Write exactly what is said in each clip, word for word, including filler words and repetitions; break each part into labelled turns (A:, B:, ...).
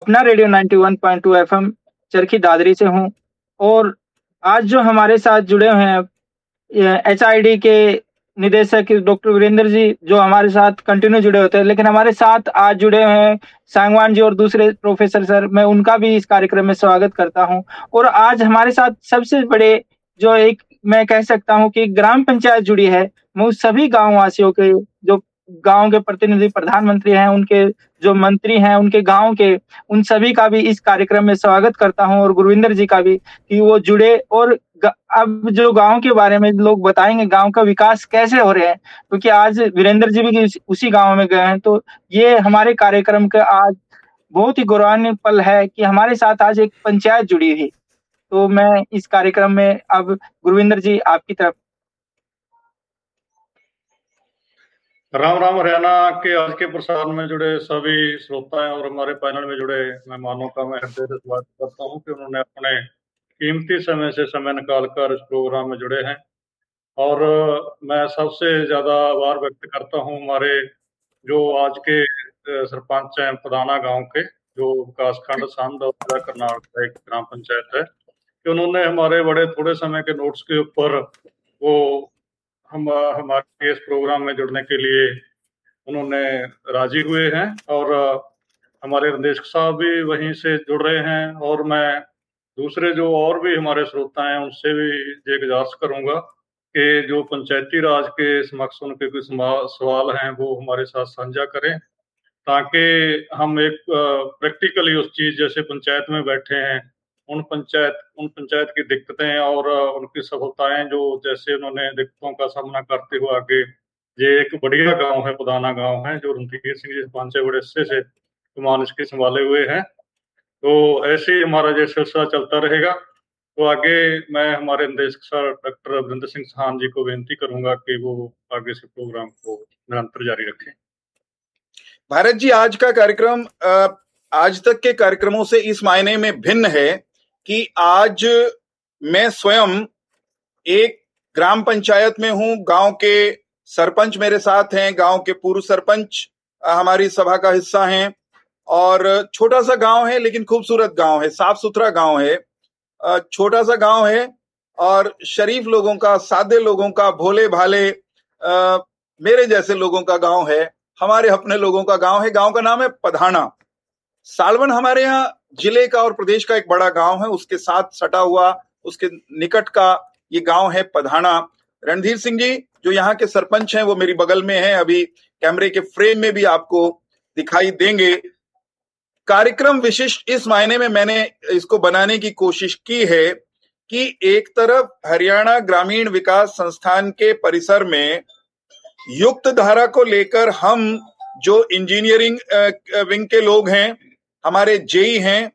A: अपना रेडियो इक्यानवे पॉइंट दो एफएम चरखी दादरी से हूँ। और आज जो हमारे साथ जुड़े हुए हैं एचआईडी के निदेशक डॉक्टर वीरेंद्र जी, जो हमारे साथ कंटिन्यू जुड़े होते हैं, लेकिन हमारे साथ आज जुड़े हुए हैं सांगवान जी और दूसरे प्रोफेसर सर। मैं उनका भी इस कार्यक्रम में स्वागत करता हूं। और आज हमारे साथ सबसे बड़े जो एक मैं कह सकता हूं कि ग्राम पंचायत जुड़ी है। मैं उस सभी गांव वासियों के, जो गांव के प्रतिनिधि प्रधानमंत्री हैं, उनके जो मंत्री हैं, उनके गांव के, उन सभी का भी इस कार्यक्रम में स्वागत करता हूं। और गुरविंदर जी का भी कि वो जुड़े और अब जो गांव के बारे में लोग बताएंगे, गांव का विकास कैसे हो रहे हैं, क्योंकि आज वीरेंद्र जी भी उसी गांव में गए हैं। तो ये हमारे कार्यक्रम का आज बहुत ही गौरवान्वित पल है कि हमारे साथ आज एक पंचायत जुड़ी हुई। तो मैं इस कार्यक्रम में अब गुरविंदर जी आपकी तरफ।
B: राम राम हरियाणा के आज के प्रसारण में जुड़े सभी श्रोताएं और हमारे पैनल में जुड़े मेहमानों का मैं हृदय से स्वागत करता हूं कि उन्होंने अपने कीमती समय से समय निकालकर इस प्रोग्राम में जुड़े हैं। और मैं सबसे ज्यादा आभार व्यक्त करता हूं हमारे जो आज के सरपंच हैं पदाना गांव के, जो विकासखंड सांडा करनाल का एक ग्राम पंचायत है, कि उन्होंने हमारे बड़े थोड़े समय के नोट्स के ऊपर वो हम हमारे इस प्रोग्राम में जुड़ने के लिए उन्होंने राजी हुए हैं। और हमारे निदेशक साहब भी वहीं से जुड़ रहे हैं। और मैं दूसरे जो और भी हमारे श्रोता हैं उनसे भी ये गुजारिश करूंगा कि जो पंचायती राज के समक्ष उनके कुछ सवाल हैं वो हमारे साथ साझा करें, ताकि हम एक प्रैक्टिकली उस चीज, जैसे पंचायत में बैठे हैं, उन पंचायत उन पंचायत की दिक्कतें और उनकी सफलताएं, जो जैसे उन्होंने दिक्कतों का सामना करते हुए आगे, ये एक बढ़िया गांव है, पदाना गांव है, जो रणधीर सिंह जी पांच छह बड़े हिस्से से कमान इसके संभाले हुए हैं। तो ऐसे ही हमारा ये सिलसिला चलता रहेगा। तो आगे मैं हमारे निदेशक सर डॉक्टर वीरेंद्र सिंह साहन जी को बेनती करूंगा कि वो आगे से प्रोग्राम को निरंतर जारी रखें।
C: भारत जी, आज का कार्यक्रम आज तक के कार्यक्रमों से इस मायने में भिन्न है कि आज मैं स्वयं एक ग्राम पंचायत में हूं। गांव के सरपंच मेरे साथ हैं, गांव के पूर्व सरपंच हमारी सभा का हिस्सा हैं। और छोटा सा गांव है लेकिन खूबसूरत गांव है, साफ सुथरा गांव है, छोटा सा गांव है और शरीफ लोगों का, सादे लोगों का, भोले भाले मेरे जैसे लोगों का गांव है, हमारे अपने लोगों का गांव है। गांव का नाम है पधाना। सालवन हमारे यहाँ जिले का और प्रदेश का एक बड़ा गांव है, उसके साथ सटा हुआ, उसके निकट का ये गांव है पधाना। रणधीर सिंह जी जो यहाँ के सरपंच हैं वो मेरी बगल में हैं, अभी कैमरे के फ्रेम में भी आपको दिखाई देंगे। कार्यक्रम विशिष्ट इस मायने में मैंने इसको बनाने की कोशिश की है कि एक तरफ हरियाणा ग्रामीण विकास संस्थान के परिसर में युक्त धारा को लेकर हम जो इंजीनियरिंग विंग के लोग हैं, हमारे जेई हैं,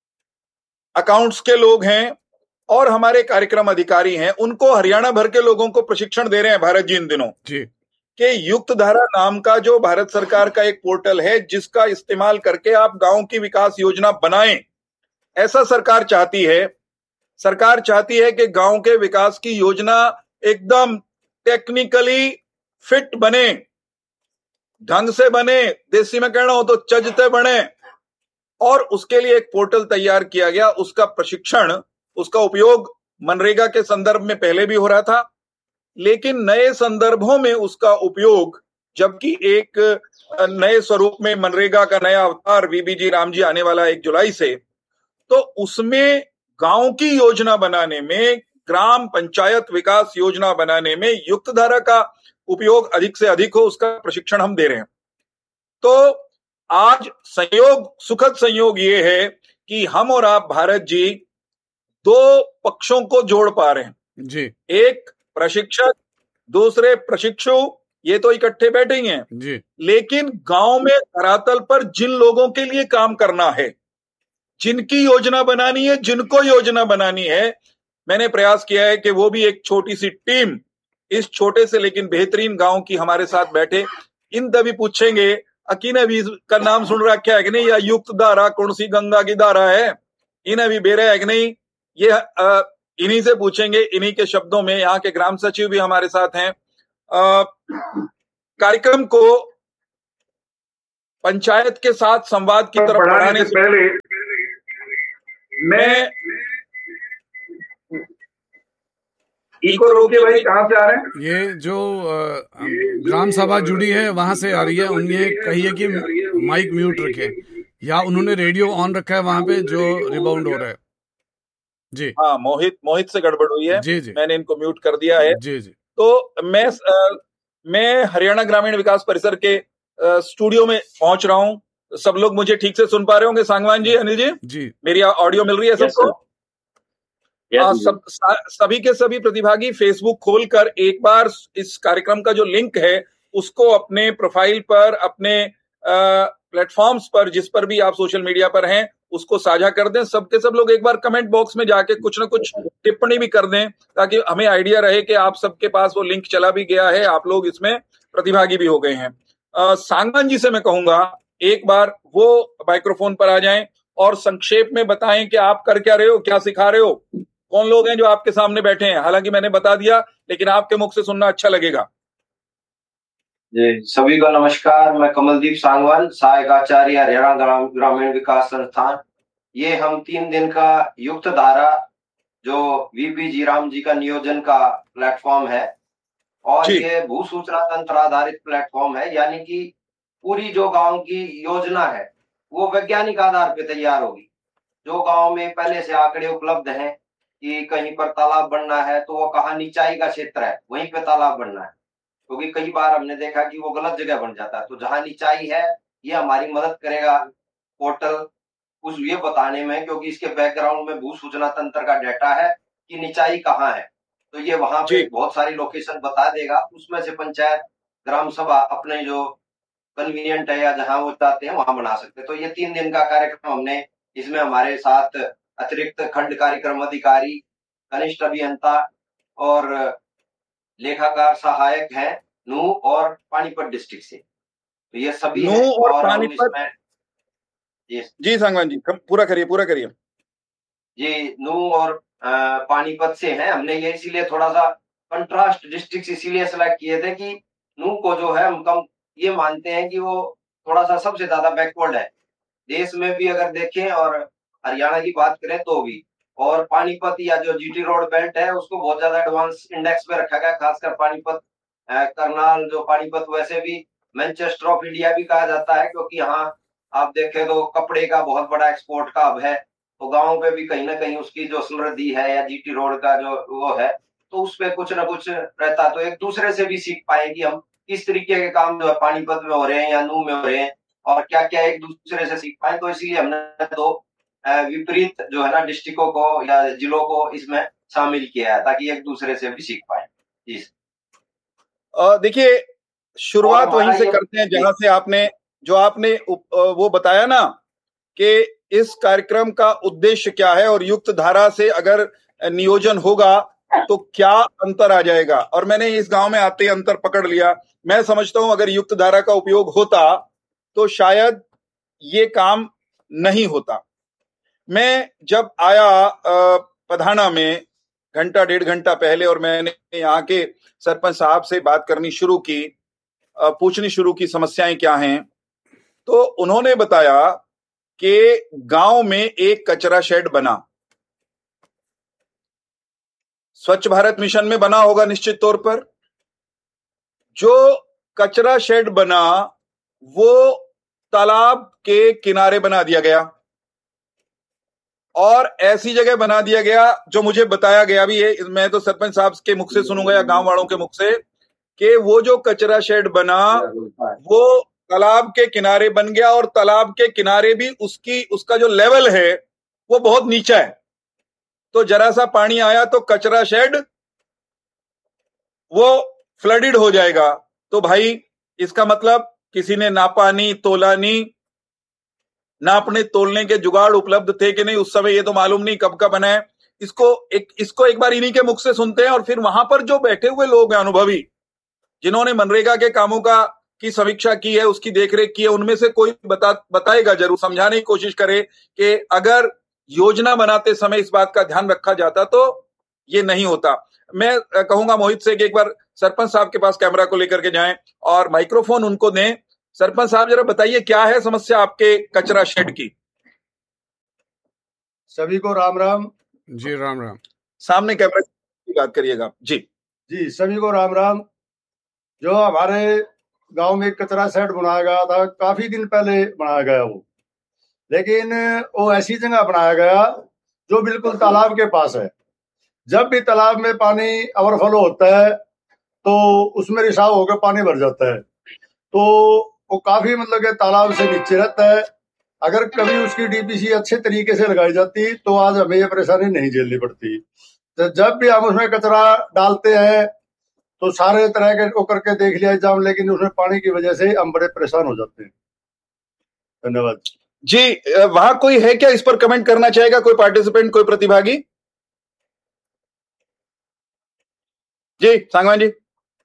C: अकाउंट्स के लोग हैं और हमारे कार्यक्रम अधिकारी हैं, उनको हरियाणा भर के लोगों को प्रशिक्षण दे रहे हैं भारत जी इन दिनों जी कि युक्त धारा नाम का जो भारत सरकार का एक पोर्टल है, जिसका इस्तेमाल करके आप गांव की विकास योजना बनाएं। ऐसा सरकार चाहती है। सरकार चाहती है कि गांव के विकास की योजना एकदम टेक्निकली फिट बने, ढंग से बने, देसी में कहना हो तो चजते बने। और उसके लिए एक पोर्टल तैयार किया गया। उसका प्रशिक्षण, उसका उपयोग मनरेगा के संदर्भ में पहले भी हो रहा था, लेकिन नए संदर्भों में उसका उपयोग, जबकि एक नए स्वरूप में मनरेगा का नया अवतार वीबीजी राम जी आने वाला एक जुलाई से, तो उसमें गांव की योजना बनाने में, ग्राम पंचायत विकास योजना बनाने में युक्त धारा का उपयोग अधिक से अधिक हो, उसका प्रशिक्षण हम दे रहे हैं। तो आज संयोग, सुखद संयोग ये है कि हम और आप भारत जी दो पक्षों को जोड़ पा रहे हैं जी। एक प्रशिक्षक, दूसरे प्रशिक्षु, ये तो इकट्ठे बैठे ही हैं जी। लेकिन गांव में धरातल पर जिन लोगों के लिए काम करना है, जिनकी योजना बनानी है, जिनको योजना बनानी है, मैंने प्रयास किया है कि वो भी एक छोटी सी टीम इस छोटे से लेकिन बेहतरीन गांव की हमारे साथ बैठे। इन तभी पूछेंगे अकीना भी का नाम सुन रखा है कि नहीं, या युक्त धारा कौन सी गंगा की धारा है, इन्हें भी बेरा है कि नहीं, ये आ, इन्हीं से पूछेंगे, इन्हीं के शब्दों में। यहाँ के ग्राम सचिव भी हमारे साथ हैं। कार्यक्रम को पंचायत के साथ संवाद की तरफ बढ़ाने से पहले मैं इको रोके भाई, कहाँ से आ रहे हैं?
D: ये जो ग्राम सभा जुड़ी है वहां से आ रही है। उन्हें कहिए कि माइक म्यूट रखे, या उन्होंने रेडियो ऑन रखा है वहां पे जो रिबाउंड हो रहा है। जी
C: हाँ, मोहित मोहित से गड़बड़ हुई है।
D: जी जी,
C: मैंने इनको म्यूट कर दिया है।
D: जी जी।
C: तो मैं आ, मैं हरियाणा ग्रामीण विकास परिसर के आ, स्टूडियो में पहुंच रहा हूं। सब लोग मुझे ठीक से सुन पा रहे होंगे? सांगवान जी, अनिल जी,
D: जी
C: मेरी ऑडियो मिल रही है सबको? आ, सब सभी के सभी प्रतिभागी फेसबुक खोलकर एक बार इस कार्यक्रम का जो लिंक है उसको अपने प्रोफाइल पर, अपने प्लेटफॉर्म्स पर, जिस पर भी आप सोशल मीडिया पर हैं, उसको साझा कर दें। सबके सब लोग एक बार कमेंट बॉक्स में जाके कुछ ना कुछ टिप्पणी भी कर दें, ताकि हमें आइडिया रहे कि आप सबके पास वो लिंक चला भी गया है, आप लोग इसमें प्रतिभागी भी हो गए हैं। सांगवान जी से मैं कहूंगा एक बार वो माइक्रोफोन पर आ जाएं और संक्षेप में बताएं कि आप कर क्या रहे हो, क्या सिखा रहे हो, कौन लोग हैं जो आपके सामने बैठे हैं। हालांकि मैंने बता दिया, लेकिन आपके मुख से सुनना अच्छा लगेगा।
E: जी, सभी को नमस्कार। मैं कमलदीप सांगवान, सहायक आचार्य, हरियाणा ग्रामीण विकास संस्थान। ये हम तीन दिन का युक्त धारा जो वीपी जी राम जी का नियोजन का प्लेटफॉर्म है, और ये भू सूचना तंत्र आधारित प्लेटफॉर्म है, यानी कि पूरी जो गांव की योजना है वो वैज्ञानिक आधार पे तैयार होगी। जो गांव में पहले से आंकड़े उपलब्ध हैं कि कहीं पर तालाब बनना है तो वो कहाँ निचाई का क्षेत्र है वहीं पे तालाब बनना है, क्योंकि कई बार हमने देखा कि वो गलत जगह बन जाता है। तो जहां निचाई है ये हमारी मदद करेगा पोर्टल उस ये बताने में, क्योंकि इसके बैकग्राउंड में भू सूचना तंत्र का डाटा है कि निचाई कहाँ है। तो ये वहां पे बहुत सारी लोकेशन बता देगा, उसमें से पंचायत ग्राम सभा अपने जो कन्वीनियंट है या जहां वो चाहते हैं वहां बना सकते हैं। तो ये तीन दिन का कार्यक्रम हमने, इसमें हमारे साथ अतिरिक्त खंड कार्यक्रम अधिकारी, कनिष्ठ अभियंता और लेखाकार सहायक हैं नूह और पानीपत डिस्ट्रिक्ट से। तो ये सभी
C: नूह और, और पानीपत।
E: जी
C: जी सांगवान जी, पूरा करिए पूरा करिए।
E: जी, नूह और आ, पानीपत से हैं। हमने ये इसीलिए थोड़ा सा कंट्रास्ट डिस्ट्रिक्ट इसीलिए सेलेक्ट किए थे कि नूह को जो है हम कम ये मानते हैं कि वो थोड़ा सा सबसे ज्यादा बैकवर्ड है देश में भी, अगर देखें, और हरियाणा की बात करें तो भी। और पानीपत या जो जीटी रोड बेल्ट है उसको बहुत ज्यादा एडवांस इंडेक्स पे रखा गया, खासकर पानीपत, करनाल जो पानीपत वैसे भी मैनचेस्टर ऑफ इंडिया भी कहा जाता है, क्योंकि यहाँ आप देखें तो कपड़े का बहुत बड़ा एक्सपोर्ट का हब है। तो गाँव पे भी कहीं ना कहीं उसकी जो समृद्धि है, या जीटी रोड का जो वो है, तो उस पर कुछ ना कुछ रहता। तो एक दूसरे से भी सीख पाए कि हम किस तरीके के काम जो है पानीपत में हो रहे हैं या नूह में हो रहे हैं, और क्या क्या एक दूसरे से सीख पाए। तो इसलिए हमने दो विपरीत जो है ना डिस्ट्रिक्टों को या जिलों को इसमें शामिल किया है, ताकि एक दूसरे से भी सीख पाए। जी
C: देखिए, शुरुआत वहीं से करते हैं जहां से आपने जो आपने वो बताया ना कि इस कार्यक्रम का उद्देश्य क्या है और युक्त धारा से अगर नियोजन होगा तो क्या अंतर आ जाएगा। और मैंने इस गांव में आते ही अंतर पकड़ लिया। मैं समझता हूं अगर युक्त धारा का उपयोग होता तो शायद ये काम नहीं होता। मैं जब आया पधाना में घंटा डेढ़ घंटा पहले, और मैंने यहाँ के सरपंच साहब से बात करनी शुरू की, पूछनी शुरू की समस्याएं क्या हैं, तो उन्होंने बताया कि गांव में एक कचरा शेड बना, स्वच्छ भारत मिशन में बना होगा निश्चित तौर पर। जो कचरा शेड बना वो तालाब के किनारे बना दिया गया, और ऐसी जगह बना दिया गया जो मुझे बताया गया भी है, मैं तो सरपंच साहब के मुख से सुनूंगा या गांव वालों के मुख से, कि वो जो कचरा शेड बना वो तालाब के किनारे बन गया, और तालाब के किनारे भी उसकी उसका जो लेवल है वो बहुत नीचा है। तो जरा सा पानी आया तो कचरा शेड वो फ्लडेड हो जाएगा। तो भाई इसका मतलब किसी ने नापा नहीं, तोला नहीं, नापने तोलने के जुगाड़ उपलब्ध थे कि नहीं उस समय ये तो मालूम नहीं कब का बना है। इसको एक इसको एक बार इन्हीं के मुख से सुनते हैं, और फिर वहां पर जो बैठे हुए लोग हैं अनुभवी, जिन्होंने मनरेगा के कामों का की समीक्षा की है, उसकी देखरेख की है, उनमें से कोई बता बताएगा जरूर, समझाने की कोशिश करे कि अगर योजना बनाते समय इस बात का ध्यान रखा जाता तो ये नहीं होता। मैं कहूंगा मोहित से कि एक बार सरपंच साहब के पास कैमरा को लेकर के जाएं और माइक्रोफोन उनको दें। सरपंच साहब जरा बताइए क्या है समस्या आपके कचरा शेड की।
F: सभी को राम राम।
D: जी राम राम।
C: सामने कैमरा की बात करिएगा। जी
F: जी सभी को राम राम। जो हमारे गांव में कचरा शेड बनाया गया था, काफी दिन पहले बनाया गया वो, लेकिन वो ऐसी जगह बनाया गया जो बिल्कुल तालाब के पास है। जब भी तालाब में पानी ओवरफ्लो होता है तो उसमें रिसाव होकर पानी भर जाता है, तो वो काफी मतलब के तालाब से नीचे रहता है। अगर कभी उसकी डीपीसी अच्छे तरीके से लगाई जाती तो आज हमें ये परेशानी नहीं झेलनी पड़ती। तो जब भी हम उसमें कचरा डालते हैं तो सारे तरह के वो करके देख लिया जाम, लेकिन उसमें पानी की वजह से हम बड़े परेशान हो जाते हैं। धन्यवाद
C: जी। वहां कोई है क्या इस पर कमेंट करना चाहेगा? कोई पार्टिसिपेंट, कोई प्रतिभागी? जी सांगवान जी।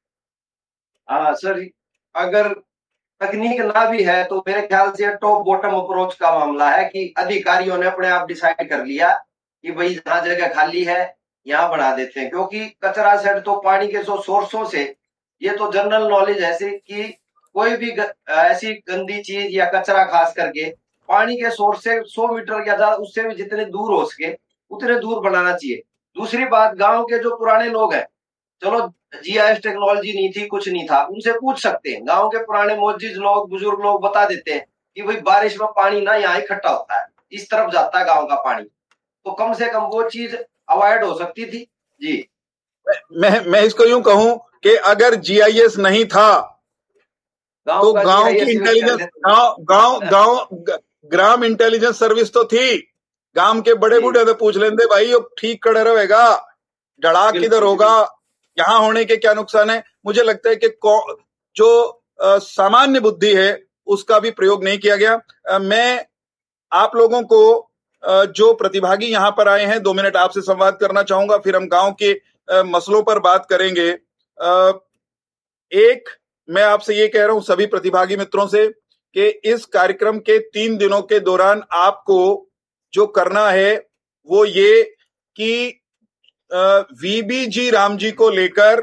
E: हाँ सर, अगर तकनीक ना भी है तो मेरे ख्याल से टॉप बॉटम अप्रोच का मामला है कि अधिकारियों ने अपने आप डिसाइड कर लिया कि भाई जहां जगह खाली है यहाँ बना देते हैं, क्योंकि कचरा शेड तो पानी के जो सोर्सों से, ये तो जनरल नॉलेज है कि कोई भी ग, ऐसी गंदी चीज या कचरा खास करके पानी के सोर्स से सौ मीटर या ज्यादा उससे भी जितने दूर हो सके उतने दूर बनाना चाहिए। दूसरी बात, गांव के जो पुराने लोग हैं, चलो जीआईएस टेक्नोलॉजी नहीं थी, कुछ नहीं था, उनसे पूछ सकते हैं। गांव के पुराने मोजिज लोग, बुजुर्ग लोग बता देते हैं कि भाई बारिश में पानी ना यहाँ इकट्ठा होता है, इस तरफ जाता है गांव का पानी, तो कम से कम वो चीज अवॉइड हो सकती थी। जी
C: मैं मैं इसको यूं कहूं कि अगर जीआईएस नहीं था तो गांव की इंटेलिजेंस, गांव गांव गांव ग्राम इंटेलिजेंस सर्विस तो थी। गांव के बड़े बूढ़े तो पूछ लेंगे भाई ये ठीक खड़े रहेगा, डड़ा किधर होगा, यहाँ होने के क्या नुकसान है। मुझे लगता है कि जो आ, सामान्य बुद्धि है उसका भी प्रयोग नहीं किया गया। आ, मैं आप लोगों को आ, जो प्रतिभागी यहाँ पर आए हैं, दो मिनट आपसे संवाद करना चाहूंगा, फिर हम गांव के आ, मसलों पर बात करेंगे। आ, एक मैं आपसे ये कह रहा हूं सभी प्रतिभागी मित्रों से कि इस कार्यक्रम के तीन दिनों के दौरान आपको जो करना है वो ये कि वीबीजी राम जी को लेकर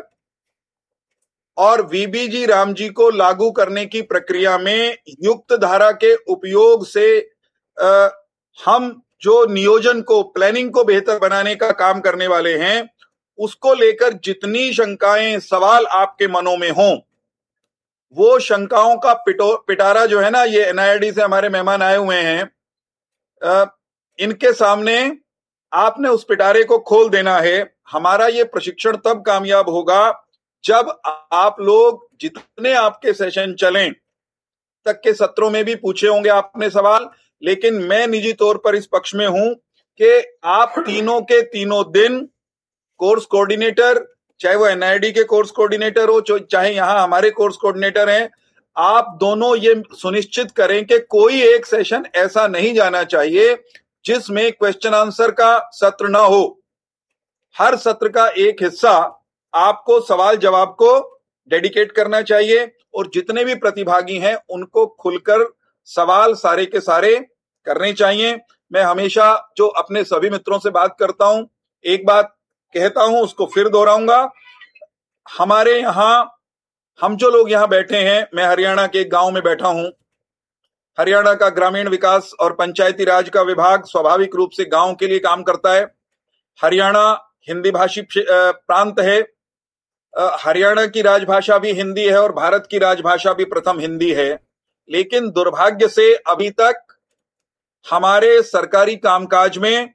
C: और वीबीजी राम जी को लागू करने की प्रक्रिया में युक्त धारा के उपयोग से आ, हम जो नियोजन को, प्लानिंग को बेहतर बनाने का काम करने वाले हैं, उसको लेकर जितनी शंकाएं, सवाल आपके मनों में हों, वो शंकाओं का पिटो पिटारा जो है ना, ये एनआईडी से हमारे मेहमान आए हुए हैं, आ, इनके सामने आपने उस पिटारे को खोल देना है। हमारा ये प्रशिक्षण तब कामयाब होगा जब आप लोग जितने आपके सेशन चलें तक के सत्रों में भी पूछे होंगे आपने सवाल, लेकिन मैं निजी तौर पर इस पक्ष में हूं कि आप तीनों के तीनों दिन कोर्स कोऑर्डिनेटर, चाहे वो एनआईडी के कोर्स कोऑर्डिनेटर हो, चाहे यहां हमारे कोर्स कोऑर्डिनेटर हैं, आप दोनों ये सुनिश्चित करें कि कोई एक सेशन ऐसा नहीं जाना चाहिए जिसमें क्वेश्चन आंसर का सत्र ना हो। हर सत्र का एक हिस्सा आपको सवाल जवाब को डेडिकेट करना चाहिए और जितने भी प्रतिभागी हैं उनको खुलकर सवाल सारे के सारे करने चाहिए। मैं हमेशा जो अपने सभी मित्रों से बात करता हूं, एक बात कहता हूं उसको फिर दोहराऊंगा। हमारे यहां हम जो लोग यहां बैठे हैं, मैं हरियाणा के एक गांव में बैठा हूं। हरियाणा का ग्रामीण विकास और पंचायती राज का विभाग स्वाभाविक रूप से गांव के लिए काम करता है। हरियाणा हिंदी भाषी प्रांत है। हरियाणा की राजभाषा भी हिंदी है और भारत की राजभाषा भी प्रथम हिंदी है, लेकिन दुर्भाग्य से अभी तक हमारे सरकारी कामकाज में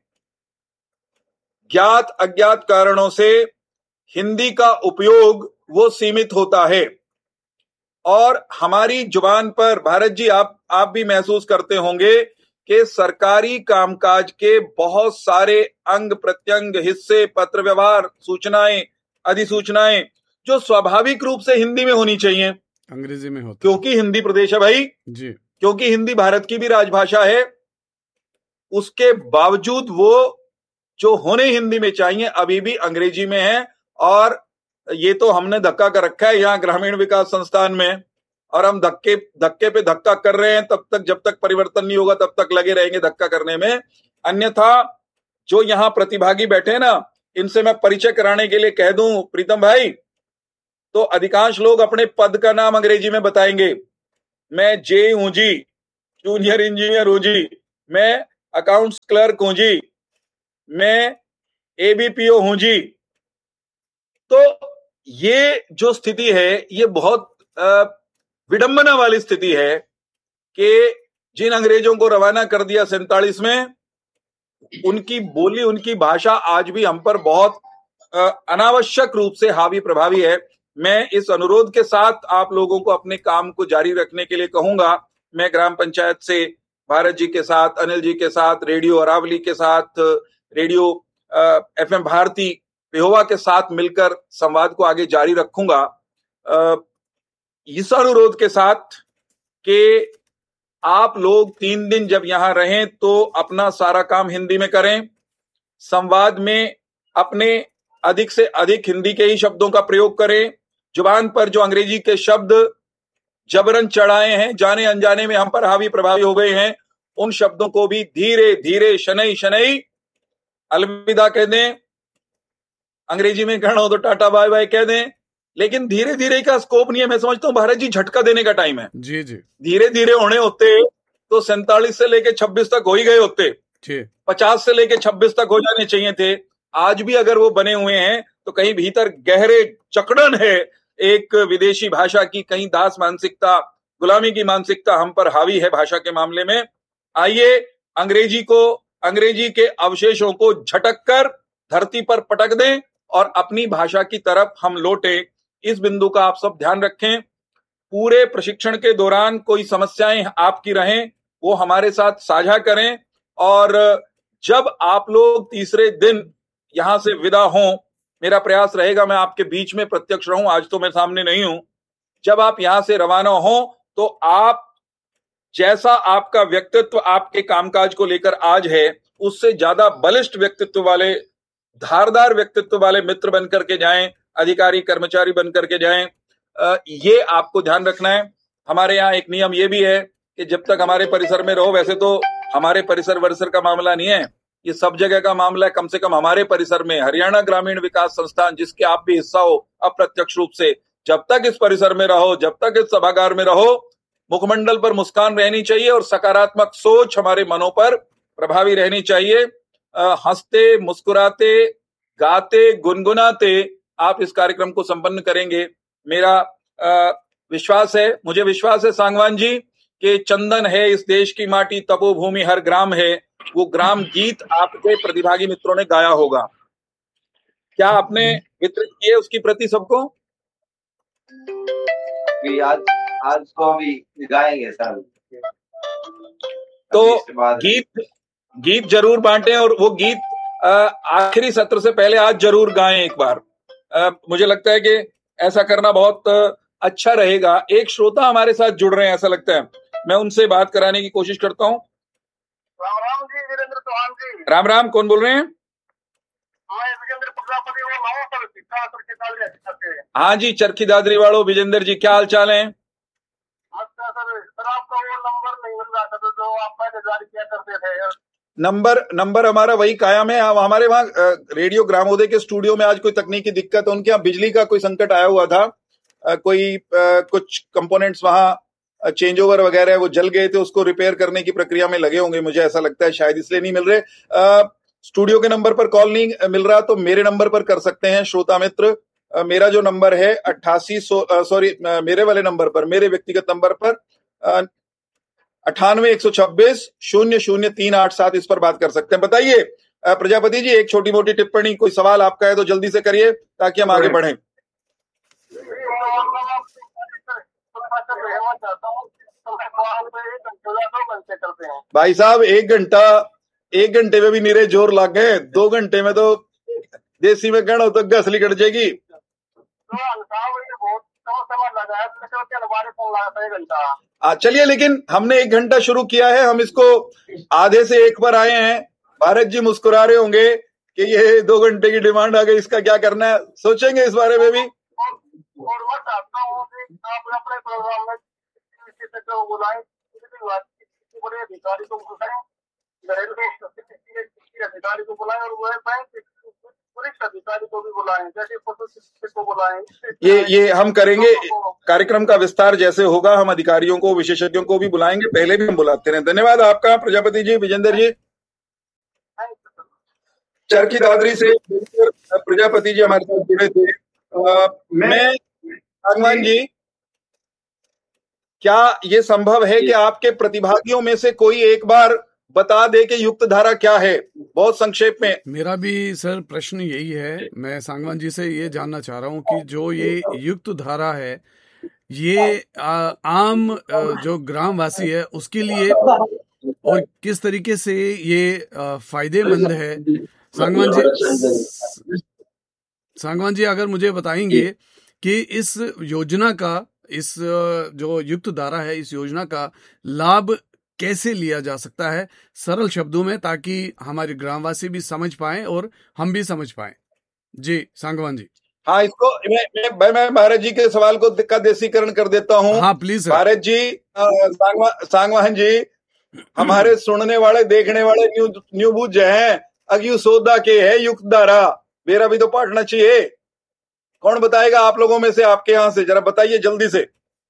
C: ज्ञात अज्ञात कारणों से हिंदी का उपयोग वो सीमित होता है और हमारी जुबान पर, भारत जी आप आप भी महसूस करते होंगे कि सरकारी कामकाज के बहुत सारे अंग प्रत्यंग, हिस्से, पत्र व्यवहार, सूचनाएं, अधिसूचनाएं जो स्वाभाविक रूप से हिंदी में होनी चाहिए,
D: अंग्रेजी में होता,
C: क्योंकि हिंदी प्रदेश है भाई
D: जी,
C: क्योंकि हिंदी भारत की भी राजभाषा है, उसके बावजूद वो जो होने हिंदी में चाहिए अभी भी अंग्रेजी में है। और ये तो हमने धक्का कर रखा है यहाँ ग्रामीण विकास संस्थान में, और हम धक्के धक्के पे धक्का कर रहे हैं तब तक, जब तक परिवर्तन नहीं होगा तब तक लगे रहेंगे धक्का करने में। अन्यथा जो यहाँ प्रतिभागी बैठे हैं ना, इनसे मैं परिचय कराने के लिए कह दूं, प्रीतम भाई, तो अधिकांश लोग अपने पद का नाम अंग्रेजी में बताएंगे। मैं जे हूं जी, जूनियर इंजीनियर हूं जी, मैं अकाउंट्स क्लर्क हूं जी, मैं एबीपीओ हूं जी। तो ये जो स्थिति है ये बहुत विडंबना वाली स्थिति है कि जिन अंग्रेजों को रवाना कर दिया सैंतालीस में, उनकी बोली, उनकी भाषा आज भी हम पर बहुत अनावश्यक रूप से हावी प्रभावी है। मैं इस अनुरोध के साथ आप लोगों को अपने काम को जारी रखने के लिए कहूंगा। मैं ग्राम पंचायत से भारत जी के साथ, अनिल जी के साथ, रेडियो अरावली के साथ, रेडियो एफएम भारती पेहोवा के साथ मिलकर संवाद को आगे जारी रखूंगा इस अनुरोध के साथ कि आप लोग तीन दिन जब यहां रहें तो अपना सारा काम हिंदी में करें। संवाद में अपने अधिक से अधिक हिंदी के ही शब्दों का प्रयोग करें। जुबान पर जो अंग्रेजी के शब्द जबरन चढ़ाए हैं, जाने अनजाने में हम पर हावी प्रभावी हो गए हैं, उन शब्दों को भी धीरे धीरे शनई शनई अलविदा कह दें। अंग्रेजी में कहना हो तो टाटा बाय बाय कह दें, लेकिन धीरे धीरे का स्कोप नहीं है। मैं समझता हूं भारत जी झटका देने का टाइम है।
D: जी जी
C: धीरे धीरे होने होते तो सैंतालीस से लेके छब्बीस तक हो ही गए होते, पचास से लेके छब्बीस तक हो जाने चाहिए थे। आज भी अगर वो बने हुए हैं तो कहीं भीतर गहरे चक्रण है एक विदेशी भाषा की, कहीं दास मानसिकता, गुलामी की मानसिकता हम पर हावी है भाषा के मामले में। आइए अंग्रेजी को, अंग्रेजी के अवशेषों को झटक कर धरती पर पटक दें और अपनी भाषा की तरफ हम लौटे। इस बिंदु का आप सब ध्यान रखें। पूरे प्रशिक्षण के दौरान कोई समस्याएं आपकी रहें वो हमारे साथ साझा करें, और जब आप लोग तीसरे दिन यहां से विदा हों, मेरा प्रयास रहेगा मैं आपके बीच में प्रत्यक्ष रहूं। आज तो मैं सामने नहीं हूं। जब आप यहां से रवाना हों तो आप जैसा आपका व्यक्तित्व आपके कामकाज को लेकर आज है, उससे ज्यादा बलिष्ठ व्यक्तित्व वाले, धारदार व्यक्तित्व वाले मित्र बनकर के जाएं, अधिकारी कर्मचारी बनकर के जाएं। ये आपको ध्यान रखना है। हमारे यहाँ एक नियम ये भी है कि जब तक हमारे परिसर में रहो, वैसे तो हमारे परिसर वरिसर का मामला नहीं है, ये सब जगह का मामला है। कम से कम हमारे परिसर में हरियाणा ग्रामीण विकास संस्थान, जिसके आप भी हिस्सा हो अप्रत्यक्ष रूप से, जब तक इस परिसर में रहो, जब तक इस सभागार में रहो, मुखमंडल पर मुस्कान रहनी चाहिए और सकारात्मक सोच हमारे मनों पर प्रभावी रहनी चाहिए। हंसते, मुस्कुराते, गाते, गुनगुनाते आप इस कार्यक्रम को संपन्न करेंगे, मेरा आ, विश्वास है। मुझे विश्वास है सांगवान जी कि चंदन है इस देश की माटी, तपोभूमि हर ग्राम है, वो ग्राम गीत आपके प्रतिभागी मित्रों ने गाया होगा। क्या आपने वितरित किए उसकी प्रति सबको?
E: आज आज तो अभी गाएंगे सर।
C: तो गीत गीत जरूर बांटें और वो गीत आखिरी सत्र से पहले आज जरूर गाएं एक बार। आ, मुझे लगता है कि ऐसा करना बहुत अच्छा रहेगा। एक श्रोता हमारे साथ जुड़ रहे हैं ऐसा लगता है, मैं उनसे बात कराने की कोशिश करता हूं।
G: राम राम जी, वीरेंद्र चौहान जी।
C: राम राम, कौन बोल रहे हैं?
G: मैं विजेंद्र प्रजापति बोल रहा हूं सर, शिक्षा चरखी दादरी।
C: हाँ जी, चरखी दादरी वालों, विजेंद्र जी क्या हाल चाल है?
G: अच्छा सर, सर आपका वो नंबर नहीं मिल रहा था तो जो आप पहले जारी किया करते थे।
C: नंबर नंबर हमारा वही कायम है। हमारे वहाँ रेडियो ग्रामोदय के स्टूडियो में आज कोई तकनीकी दिक्कत है, उनके यहाँ बिजली का कोई संकट आया हुआ था, कोई कुछ कंपोनेंट्स वहां चेंज ओवर वगैरह वो जल गए थे, उसको रिपेयर करने की प्रक्रिया में लगे होंगे, मुझे ऐसा लगता है, शायद इसलिए नहीं मिल रहे। स्टूडियो के नंबर पर कॉल नहीं मिल रहा तो मेरे नंबर पर कर सकते हैं श्रोता मित्र। मेरा जो नंबर है अट्ठासी सौ सॉरी मेरे वाले नंबर पर, मेरे व्यक्तिगत नंबर पर अट्ठानवे एक सौ छब्बीस शून्य शून्य तीन आठ सात, इस पर बात कर सकते हैं। बताइए प्रजापति जी, एक छोटी मोटी टिप्पणी, कोई सवाल आपका है तो जल्दी से करिए ताकि हम आगे बढ़ें। भाई साहब, एक घंटा एक घंटे में भी नीरे जोर लग गए, दो घंटे में तो देसी में कहना हो तो गसली कट जाएगी। चलिए, लेकिन हमने एक घंटा शुरू किया है, हम इसको आधे से एक पर आए हैं। भारत जी मुस्कुरा रहे होंगे कि ये दो घंटे की डिमांड आ गई, इसका क्या करना है, सोचेंगे इस बारे में भी।
G: और मैं चाहता हूँ कि आप अपने प्रोग्राम में किसी से जो बुलाएं, किसी भी बड़े अधिकारी को बुलाएं, रेलवे किसी अधिकारी को बुलाएं और वह बैंक वरिष्ठ अधिकारी को भी बुलाएं, जैसे फोटो को बुलाएं।
C: ये ये हम करेंगे, कार्यक्रम का विस्तार जैसे होगा हम अधिकारियों को, विशेषज्ञों को भी बुलाएंगे, पहले भी हम बुलाते रहे। धन्यवाद आपका प्रजापति जी, विजेंद्र जी। चरखी दादरी से प्रजापति जी हमारे साथ जुड़े थे। आ, मैं सांगवान जी, क्या ये संभव है कि आपके प्रतिभागियों में से कोई एक बार बता दे कि युक्त धारा क्या है, बहुत संक्षेप में?
D: मेरा भी सर प्रश्न यही है। मैं सांगवान जी से ये जानना चाह रहा हूँ कि जो ये युक्त धारा है ये आ, आम आ, जो ग्रामवासी है उसके लिए और किस तरीके से ये फायदेमंद है। सांगवान जी सांगवान जी अगर मुझे बताएंगे कि इस योजना का, इस जो युक्त धारा है, इस योजना का लाभ कैसे लिया जा सकता है सरल शब्दों में, ताकि हमारे ग्रामवासी भी समझ पाएं और हम भी समझ पाएं। जी सांगवान जी।
C: हाँ, इसको मैं मैं, मैं भारत जी के सवाल को का देशीकरण कर देता हूँ।
D: हाँ प्लीज सर।
C: भारत जी, सांगवा, सांगवान जी, हमारे सुनने वाले देखने वाले न्यू न्यू बुझ हैं, अग्यू सौदा के है युक्त धारा, मेरा भी तो पाठना चाहिए। कौन बताएगा आप लोगों में से, आपके यहां से जरा बताइए जल्दी से।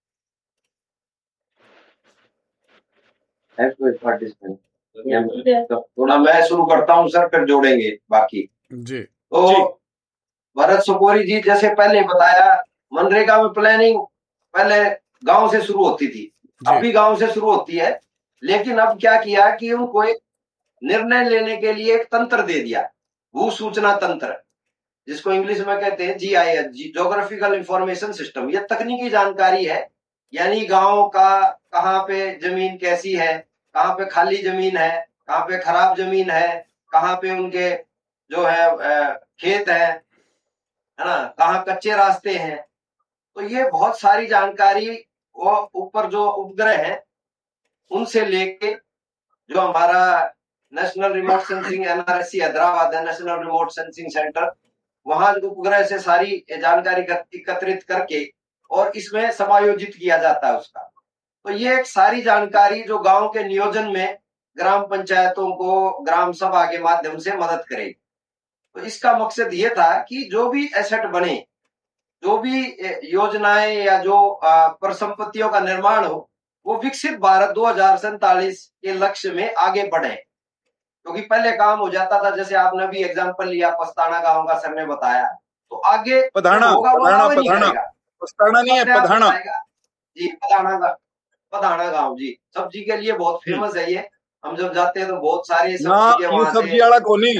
E: थोड़ा मैं शुरू करता हूँ सर, फिर जोड़ेंगे बाकी
D: जी।
E: तो जी। भरत सुपोरी जी जैसे पहले बताया, मनरेगा में प्लानिंग पहले गांव से शुरू होती थी, अब भी गांव से शुरू होती है, लेकिन अब क्या किया कि उनको एक निर्णय लेने के लिए एक तंत्र दे दिया, भू सूचना तंत्र, जिसको इंग्लिश में कहते हैं जी I S, geographical information system. ये तकनीकी जानकारी है, यानी गांव का कहाँ पे जमीन कैसी है, कहाँ पे खाली जमीन है, कहाँ पे खराब जमीन है, कहाँ पे उनके जो है खेत है है ना, कहाँ कच्चे रास्ते हैं। तो ये बहुत सारी जानकारी वो ऊपर जो उपग्रह है उनसे लेके, जो हमारा national remote sensing N R S C Hyderabad है, नेशनल रिमोट सेंसिंग सेंटर, वहां उपग्रह से सारी जानकारी एकत्रित करके और इसमें समायोजित किया जाता है उसका। तो ये एक सारी जानकारी जो गांव के नियोजन में ग्राम पंचायतों को ग्राम सभा के माध्यम से मदद करेगी। तो इसका मकसद ये था कि जो भी एसेट बने, जो भी योजनाएं या जो परिसंपत्तियों का निर्माण हो, वो विकसित भारत दो हजार सैंतालीस के लक्ष्य में आगे बढ़े। क्योंकि पहले काम हो जाता था, जैसे आपने भी एग्जांपल लिया पस्ताना गांव का, सर ने बताया, तो आगे
C: पधाना
E: होगा
C: पधाना
E: वो नहीं
C: पधाना पस्ताना नहीं है, पधाना
E: जी, पधाना का पधाना गांव जी सब्जी के लिए बहुत फेमस है। ये हम जब जाते हैं तो बहुत सारी सब्जी के वहां से
C: सब्जी वाला कोनी,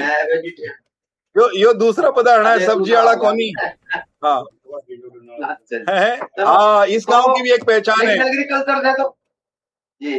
C: यो यो दूसरा पधाना है, सब्जी वाला कोनी। हाँ है, हाँ, इस गांव की भी एक पहचान है
E: एग्रीकल्चर से। तो जी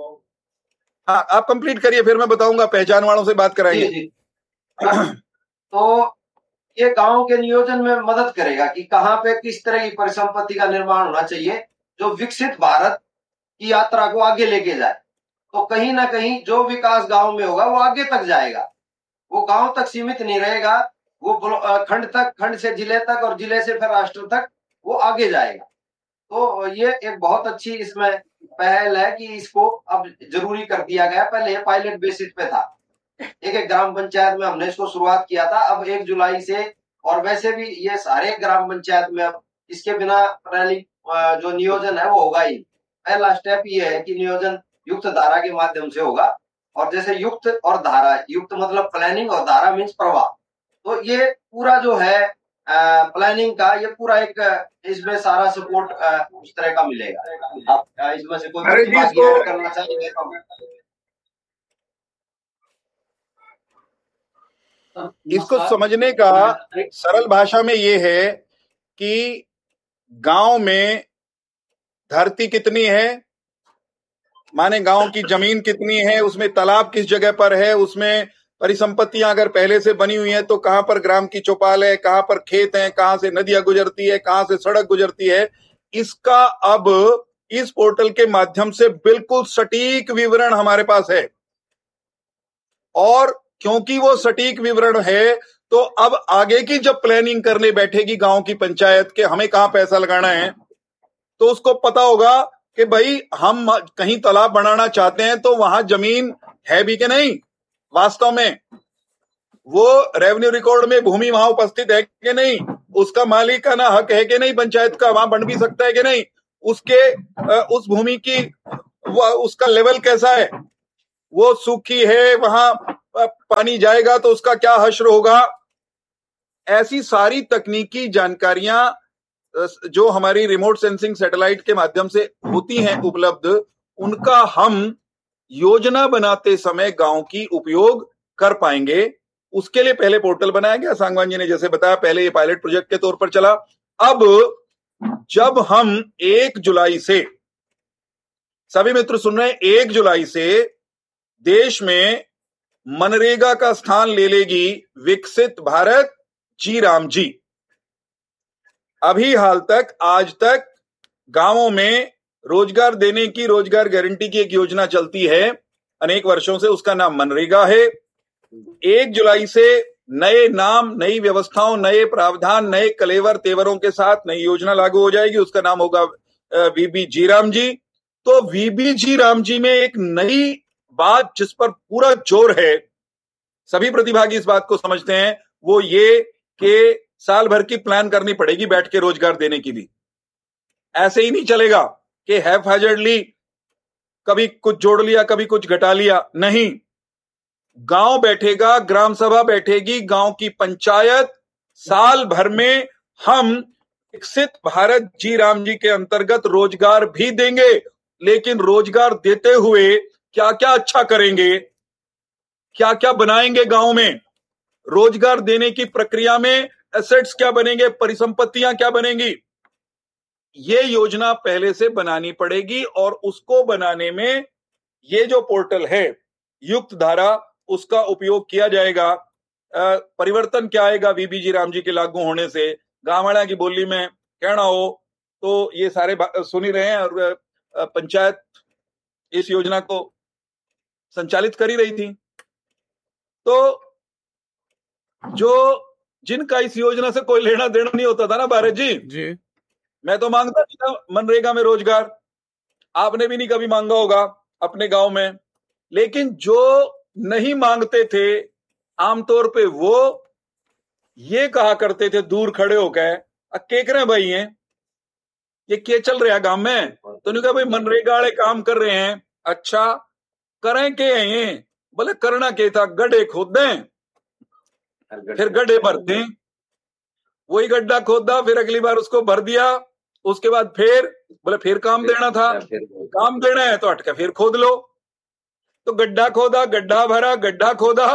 C: हाँ, आप कंप्लीट करिए, फिर मैं बताऊंगा, पहचान वालों से बात कराएंगे।
E: जी, जी। तो ये गांव के नियोजन में मदद करेगा कि कहाँ पे किस तरह की परिसंपत्ति का निर्माण होना चाहिए जो विकसित भारत की यात्रा को आगे लेके जाए। तो कहीं ना कहीं जो विकास गांव में होगा वो आगे तक जाएगा, वो गांव तक सीमित नहीं रहेगा, वो खंड तक, खंड से जिले तक और जिले से फिर राष्ट्र तक वो आगे जाएगा। तो ये एक बहुत अच्छी इसमें पहल है कि इसको अब जरूरी कर दिया गया। पहले ये पायलट बेसिस पे था, एक एक ग्राम पंचायत में हमने इसको शुरुआत किया था, अब एक जुलाई से, और वैसे भी ये सारे ग्राम पंचायत में अब इसके बिना प्लानिंग जो नियोजन है वो होगा ही। पहला स्टेप ये है कि नियोजन युक्त धारा के माध्यम से होगा। और जैसे युक्त और धारा, युक्त मतलब प्लानिंग और धारा मीन्स प्रवाह, तो ये पूरा जो है प्लानिंग का ये पूरा एक, इसमें सारा सपोर्ट उस तरह का मिलेगा। आप इसमें से कोई करना चाहिए?
C: इसको समझने का सरल भाषा में ये है कि गांव में धरती कितनी है, माने गांव की जमीन कितनी है, उसमें तालाब किस जगह पर है, उसमें परिसंपत्तियां अगर पहले से बनी हुई हैं तो कहां पर ग्राम की चौपाल है, कहां पर खेत हैं, कहां से नदियां गुजरती है, कहां से सड़क गुजरती है, इसका अब इस पोर्टल के माध्यम से बिल्कुल सटीक विवरण हमारे पास है। और क्योंकि वो सटीक विवरण है तो अब आगे की जब प्लानिंग करने बैठेगी गांव की पंचायत के हमें कहां पैसा लगाना है, तो उसको पता होगा कि भाई हम कहीं तालाब बनाना चाहते हैं तो वहां जमीन है भी कि नहीं, वास्तव में वो रेवेन्यू रिकॉर्ड में भूमि वहां उपस्थित है कि नहीं, उसका मालिकाना हक है कि नहीं, पंचायत का वहां बन भी सकता है कि नहीं, उसके उस भूमि की उसका लेवल कैसा है, वो सूखी है, वहां पानी जाएगा तो उसका क्या हश्र होगा। ऐसी सारी तकनीकी जानकारियां जो हमारी रिमोट सेंसिंग सैटेलाइट के माध्यम से होती हैं उपलब्ध, उनका हम योजना बनाते समय गांव की उपयोग कर पाएंगे। उसके लिए पहले पोर्टल बनाया गया, सांगवान जी ने जैसे बताया, पहले ये पायलट प्रोजेक्ट के तौर पर चला। अब जब हम एक जुलाई से, सभी मित्र सुन रहे हैं, एक जुलाई से देश में मनरेगा का स्थान ले लेगी विकसित भारत जी राम जी। अभी हाल तक, आज तक गांवों में रोजगार देने की, रोजगार गारंटी की एक योजना चलती है अनेक वर्षों से, उसका नाम मनरेगा है। एक जुलाई से नए नाम, नई व्यवस्थाओं, नए प्रावधान, नए कलेवर तेवरों के साथ नई योजना लागू हो जाएगी, उसका नाम होगा वीबी जी राम जी। तो वीबी जी राम जी में एक नई बात जिस पर पूरा जोर है, सभी प्रतिभागी इस बात को समझते हैं, वो ये कि साल भर की प्लान करनी पड़ेगी बैठ के रोजगार देने की भी। ऐसे ही नहीं चलेगा कि हैफहैजर्डली कभी कुछ जोड़ लिया, कभी कुछ घटा लिया, नहीं। गांव बैठेगा, ग्राम सभा बैठेगी, गांव की पंचायत, साल भर में हम विकसित भारत जी राम जी के अंतर्गत रोजगार भी देंगे। लेकिन रोजगार देते हुए क्या क्या अच्छा करेंगे, क्या क्या बनाएंगे गांव में, रोजगार देने की प्रक्रिया में एसेट्स क्या बनेंगे, परिसंपत्तियां क्या बनेंगी, ये योजना पहले से बनानी पड़ेगी। और उसको बनाने में ये जो पोर्टल है युक्त धारा, उसका उपयोग किया जाएगा। आ, परिवर्तन क्या आएगा वीबी जी राम जी के लागू होने से, गांववाड़ा की बोली में कहना हो तो ये सारे सुन ही रहे हैं। और पंचायत इस योजना को संचालित कर ही रही थी। तो जो जिनका इस योजना से कोई लेना देना नहीं होता था ना भारत जी,
D: जी
C: मैं तो मांगता नहीं था मनरेगा में रोजगार, आपने भी नहीं कभी मांगा होगा अपने गांव में। लेकिन जो नहीं मांगते थे आमतौर पे वो ये कहा करते थे दूर खड़े होकर, केकरे भाई हैं ये क्या चल रहा है गांव में, तो उन्होंने कहा भाई मनरेगा वाले काम कर रहे हैं। अच्छा करें के हैं, बोले करना क्या था, गड्ढे खोद दें, फिर गड्ढे भरते हैं, वही गड्ढा खोदा, फिर अगली बार उसको भर दिया, उसके बाद फिर बोले फिर काम देना था, काम देना है तो हटके फिर खोद लो। तो गड्ढा खोदा, गड्ढा भरा, गड्ढा खोदा,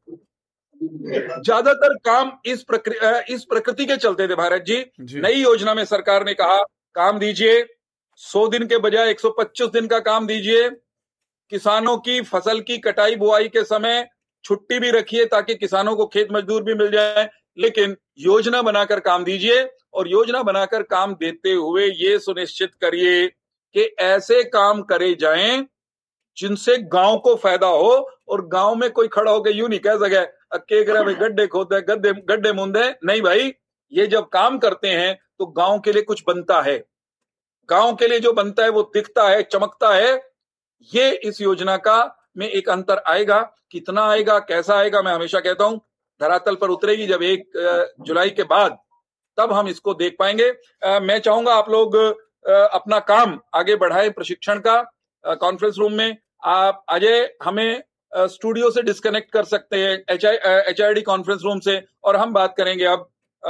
C: ज्यादातर काम इस प्रक्रिया इस प्रकृति के चलते थे भारत जी, जी। नई योजना में सरकार ने कहा काम दीजिए, सौ दिन के बजाय एक सौ पच्चीस दिन का काम दीजिए, किसानों की फसल की कटाई बुआई के समय छुट्टी भी रखिए ताकि किसानों को खेत मजदूर भी मिल जाए, लेकिन योजना बनाकर काम दीजिए। और योजना बनाकर काम देते हुए ये सुनिश्चित करिए कि ऐसे काम करे जाएं जिनसे गांव को फायदा हो। और गांव में कोई खड़ा होकर यूं नहीं कह सके अक्के भाई गड्ढे खोदे, गड्ढे गड्ढे मुंदे, नहीं भाई, ये जब काम करते हैं तो गांव के लिए कुछ बनता है, गांव के लिए जो बनता है वो दिखता है, चमकता है। ये इस योजना का में एक अंतर आएगा, कितना आएगा, कैसा आएगा, मैं हमेशा कहता हूं धरातल पर उतरेगी जब एक जुलाई के बाद, तब हम इसको देख पाएंगे। मैं चाहूंगा आप लोग अपना काम आगे बढ़ाएं प्रशिक्षण का। कॉन्फ्रेंस रूम में आप अजय हमें स्टूडियो से डिस्कनेक्ट कर सकते हैं, H I D conference room से, और हम बात करेंगे अब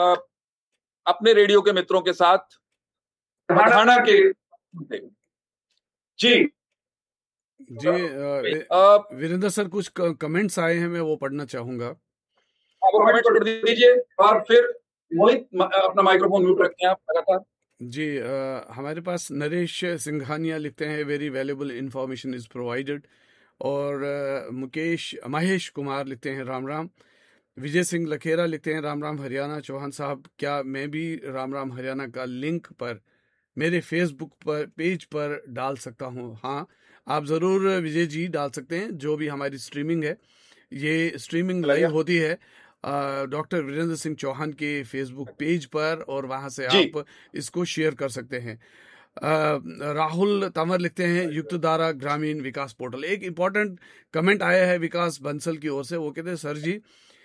C: अपने रेडियो के मित्रों के साथ मधाना के। जी
D: जी वीरेंद्र सर, कुछ कमेंट्स आए हैं, मैं वो पढ़ना चाहूंगा।
C: आप कमेंट कर दीजिए और फिर मोहित अपना माइक्रोफोन म्यूट रखते हैं आप लगातार।
D: जी आ, हमारे पास नरेश सिंघानिया लिखते हैं very valuable information is provided. और आ, मुकेश महेश कुमार लिखते हैं राम राम। विजय सिंह लखेरा लिखते हैं राम राम हरियाणा। चौहान साहब, क्या मैं भी राम राम हरियाणा का लिंक पर मेरे फेसबुक पर पेज पर डाल सकता हूं? हाँ, आप ज़रूर विजय जी डाल सकते हैं। जो भी हमारी स्ट्रीमिंग है, ये स्ट्रीमिंग लाइव होती है डॉक्टर वीरेंद्र सिंह चौहान के फेसबुक पेज पर, और वहां से आप इसको शेयर कर सकते हैं। आ, राहुल तंवर लिखते हैं युक्त धारा ग्रामीण विकास पोर्टल। एक इम्पॉर्टेंट कमेंट आया है विकास बंसल की ओर से, वो कहते हैं सर जी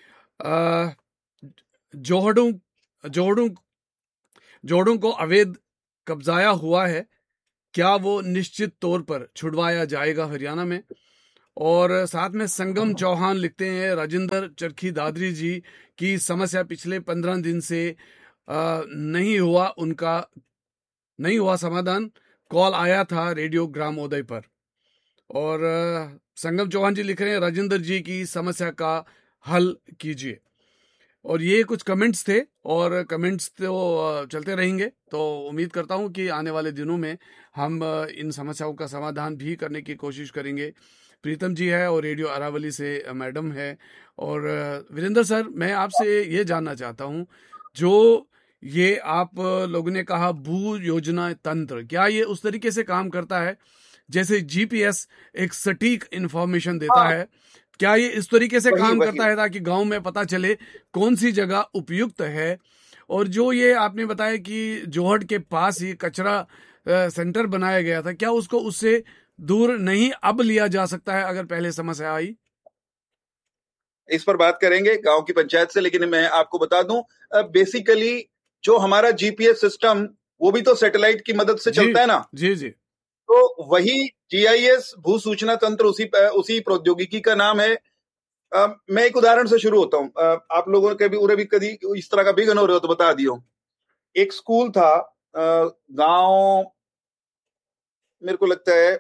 D: जोहड़ों जोहड़ों जोहड़ों को अवैध कब्जाया हुआ है, क्या वो निश्चित तौर पर छुड़वाया जाएगा हरियाणा में? और साथ में संगम चौहान लिखते हैं राजेंद्र चरखी दादरी जी की समस्या पिछले पंद्रह दिन से आ, नहीं हुआ उनका नहीं हुआ समाधान, कॉल आया था रेडियो ग्रामोदय पर। और आ, संगम चौहान जी लिख रहे हैं राजेंद्र जी की समस्या का हल कीजिए। और ये कुछ कमेंट्स थे और कमेंट्स तो चलते रहेंगे, तो उम्मीद करता हूँ कि आने वाले दिनों में हम इन समस्याओं का समाधान भी करने की कोशिश करेंगे। प्रीतम जी है और रेडियो अरावली से मैडम है। और वीरेंद्र सर, मैं आपसे ये जानना चाहता हूँ, जो ये आप लोगों ने कहा भू योजना तंत्र, क्या ये उस तरीके से काम करता है जैसे जीपीएस एक सटीक इंफॉर्मेशन देता है? क्या ये इस तरीके से
C: वही,
D: काम
C: वही।
D: करता है ताकि गांव में पता चले कौन सी जगह उपयुक्त है? और जो ये आपने बताया कि जोहड़ के पास ही कचरा सेंटर बनाया गया था, क्या उसको उससे दूर नहीं अब लिया जा सकता है अगर पहले समस्या आई?
C: इस पर बात करेंगे गांव की पंचायत से, लेकिन मैं आपको बता दूं, बेसिकली जो हमारा जीपीएस सिस्टम वो भी तो सैटेलाइट की मदद से चलता है ना।
D: जी जी।
C: तो वही जीआईएस भू सूचना तंत्र उसी उसी प्रौद्योगिकी का नाम है। आ, मैं एक उदाहरण से शुरू होता हूं। आप लोगों के भी उरे भी कभी इस तरह का विघ्न हो रहे हो तो बता दियो। एक स्कूल था गांव, मेरे को लगता है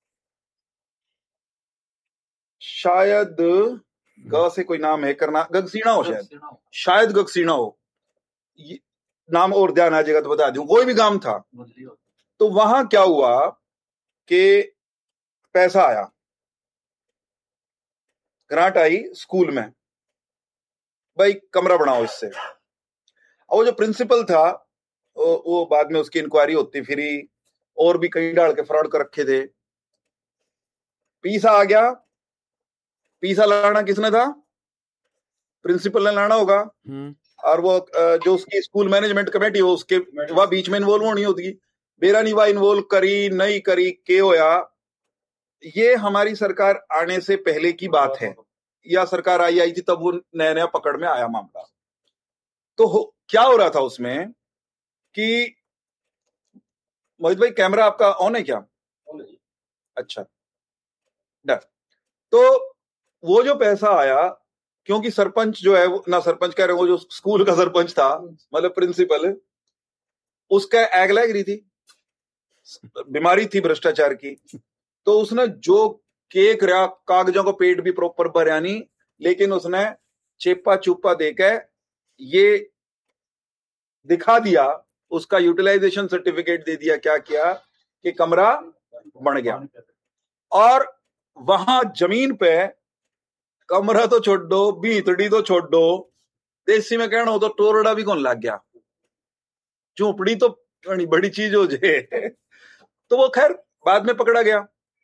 C: शायद ग से कोई नाम है, करना गगसीणा हो, शायद शायद गगसीणा हो, नाम और ध्यान आ जाएगा तो बता दूं। कोई भी गांव था, तो वहां क्या हुआ कि पैसा आया, ग्रांट आई स्कूल में, भाई कमरा बनाओ इससे। और वो जो प्रिंसिपल था वो, वो बाद में उसकी इंक्वायरी होती फिरी, और भी कई डाल के फ्रॉड कर रखे थे। पीसा आ गया, पीसा लाना किसने था? प्रिंसिपल ने लाना होगा। और वो जो उसकी स्कूल मैनेजमेंट कमेटी हो उसके वह बीच में इन्वॉल्व होनी होती। बेरा नहीं, वह इन्वॉल्व करी नहीं करी के होया। ये हमारी सरकार आने से पहले की बात है, या सरकार आई आई थी तब वो नया नया पकड़ में आया मामला। तो हो, क्या हो रहा था उसमें कि मोहित भाई कैमरा आपका ऑन है क्या? अच्छा, डर। तो वो जो पैसा आया, क्योंकि सरपंच जो है ना, सरपंच कह रहे हो, जो स्कूल का सरपंच था, मतलब प्रिंसिपल, उसका एग लग रही थी, बीमारी थी भ्रष्टाचार की। तो उसने जो केक रहा, कागजों को पेट भी प्रॉपर भरया नहीं, लेकिन उसने चेपा चुपा देकर ये दिखा दिया, उसका यूटिलाइजेशन सर्टिफिकेट दे दिया, क्या किया कि कमरा बन गया। और वहां जमीन पे कमरा तो छोड़ दो, भीतड़ी तो छोड़ दो, देसी में कहना हो तो टोरडा भी कौन लग गया, झोपड़ी तो बड़ी चीज हो जाए। तो वो खैर बाद में पकड़ा गया।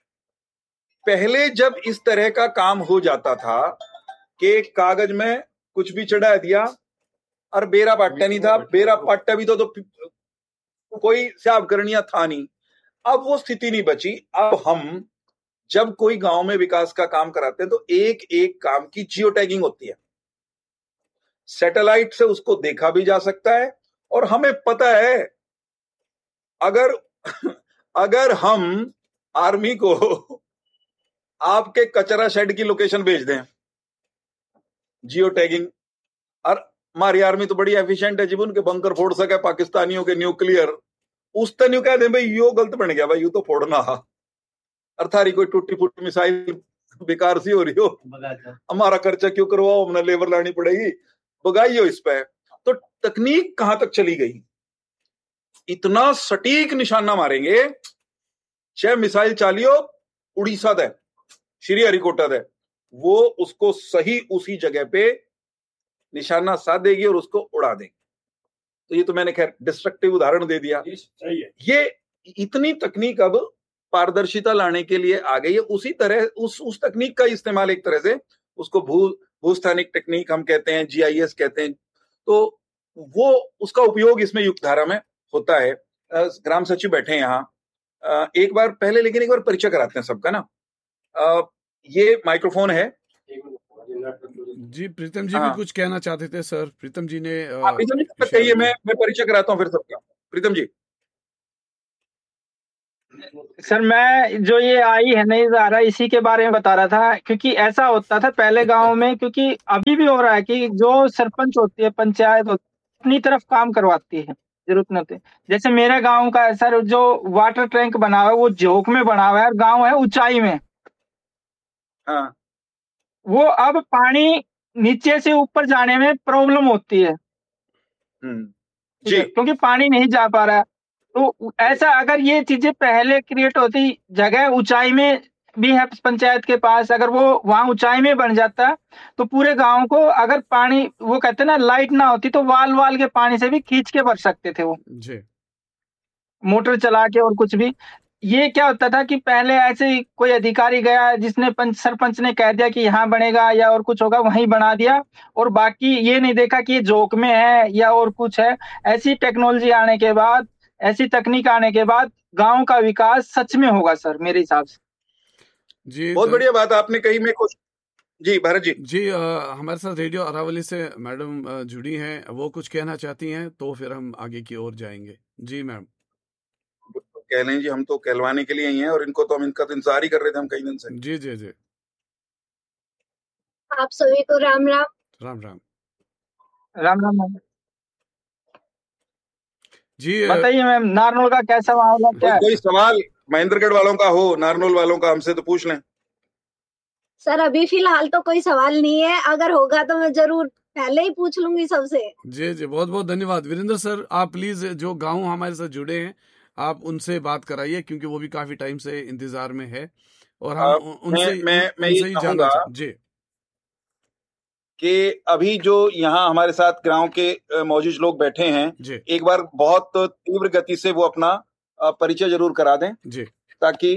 C: पहले जब इस तरह का काम हो जाता था कि कागज में कुछ भी चढ़ा दिया और बेरा पाट्टा नहीं था, बेरा पाट्टा भी तो, तो कोई साफ करनिया था नहीं। अब वो स्थिति नहीं बची। अब हम जब कोई गांव में विकास का काम कराते हैं तो एक एक काम की जियो टैगिंग होती है, सैटेलाइट से उसको देखा भी जा सकता है। और हमें पता है, अगर अगर हम आर्मी को आपके कचरा शेड की लोकेशन भेज दें जियो टैगिंग, और हमारी आर्मी तो बड़ी एफिशिएंट है, जब उनके बंकर फोड़ सके पाकिस्तानियों के न्यूक्लियर, उस तक कह दें भाई यो गलत बन गया, भाई यू तो फोड़ना, अर्थारी कोई टूटी फूटी मिसाइल बेकार सी हो रही हो, हमारा खर्चा क्यों करवाओ, हमने लेबर लानी पड़ेगी, बगाइयो इस पे। तो तकनीक कहां तक चली गई, इतना सटीक निशाना मारेंगे, चाहे मिसाइल चालियो उड़ीसा दे, श्री हरिकोटा दे, वो उसको सही उसी जगह पे निशाना साध देगी और उसको उड़ा देगी। तो ये तो मैंने खैर डिस्ट्रक्टिव उदाहरण दे दिया। ये इतनी तकनीक अब पारदर्शिता लाने के लिए आ गई है। उसी तरह उस उस तकनीक का इस्तेमाल, एक तरह से उसको भू भूस्थानिक टेक्निक हम कहते हैं, जीआईएस कहते हैं, तो वो उसका उपयोग इसमें युक्त धारा में होता है। ग्राम सचिव बैठे हैं यहाँ, एक बार पहले, लेकिन एक बार परिचय कराते हैं सबका ना। ये माइक्रोफोन है
D: जी। प्रीतम जी भी कुछ कहना चाहते थे सर, प्रीतम जी ने
C: प्रीतम जी कहिए, मैं मैं परिचय कराता हूँ फिर सबका। प्रीतम जी।
A: सर मैं जो ये आई है नई धारा इसी के बारे में बता रहा था, क्योंकि ऐसा होता था पहले गांव में, क्योंकि अभी भी हो रहा है कि जो सरपंच होती है, पंचायत होती है, अपनी तरफ काम करवाती है जरूरत नहीं होती। जैसे मेरे गांव का है सर, जो वाटर टैंक बना हुआ है वो झोंक में बना हुआ है और गांव है ऊंचाई में।
C: हाँ
A: वो अब पानी नीचे से ऊपर जाने में प्रॉब्लम होती है,
C: हम्म
A: ठीक
C: जी
A: है, क्योंकि पानी नहीं जा पा रहा है। तो ऐसा अगर ये चीजें पहले क्रिएट होती, जगह ऊंचाई में भी है पंचायत के पास, अगर वो वहां ऊंचाई में बन जाता तो पूरे गांव को, अगर पानी वो कहते हैं ना लाइट ना होती तो वाल वाल के पानी से भी खींच के भर सकते थे वो,
D: जी
A: मोटर चला के और कुछ भी। ये क्या होता था कि पहले ऐसे ही कोई अधिकारी गया जिसने पंच सरपंच ने कह दिया कि यहाँ बनेगा या और कुछ होगा, वहीं बना दिया, और बाकी ये नहीं देखा कि ये जोक में है या और कुछ है। ऐसी टेक्नोलॉजी आने के बाद, ऐसी तकनीक आने के बाद गांव का विकास सच में होगा सर, मेरे हिसाब से।
D: जी
C: बहुत
D: ज-
C: बढ़िया बात आपने कही। मैं कुछ जी भारत जी
D: जी अ, हमारे साथ रेडियो अरावली से मैडम अ, जुड़ी हैं, वो कुछ कहना चाहती हैं तो फिर हम आगे की ओर जाएंगे। जी मैम।
C: कह लें जी, हम तो कहलवाने के लिए ही हैं और इनको तो हम इनका तो इंतजार ही कर रहे थे हम कई दिन से।
D: जी जी जी
H: आप सभी को राम राम।
D: राम राम
A: राम राम मैम।
D: जी अ,
A: बताइए मैम, नारनौल का कैसा माहौल है,
C: कोई
A: क्या है?
C: कोई सवाल महेंद्रगढ़ वालों का हो, नारनौल वालों का, हमसे तो पूछ लें।
H: सर अभी फिलहाल तो कोई सवाल नहीं है, अगर होगा तो मैं जरूर पहले ही पूछ लूंगी सबसे।
D: जी जी बहुत बहुत धन्यवाद वीरेंद्र सर। आप प्लीज जो गांव हमारे साथ जुड़े हैं आप उनसे बात कराइए, क्योंकि वो भी काफी टाइम से इंतजार में है और हम
C: आ,
D: उ- उनसे
C: मैं मैं
D: उन-
C: मैं
D: उनसे
C: ये
D: ही जानना
C: चाहूंगा
D: चाहते जी
C: कि अभी जो यहाँ हमारे साथ गांव के अ, मौजूद लोग बैठे हैं,
D: जी
C: एक बार बहुत तीव्र गति से वो अपना अ, परिचय जरूर करा दें,
D: जी
C: ताकि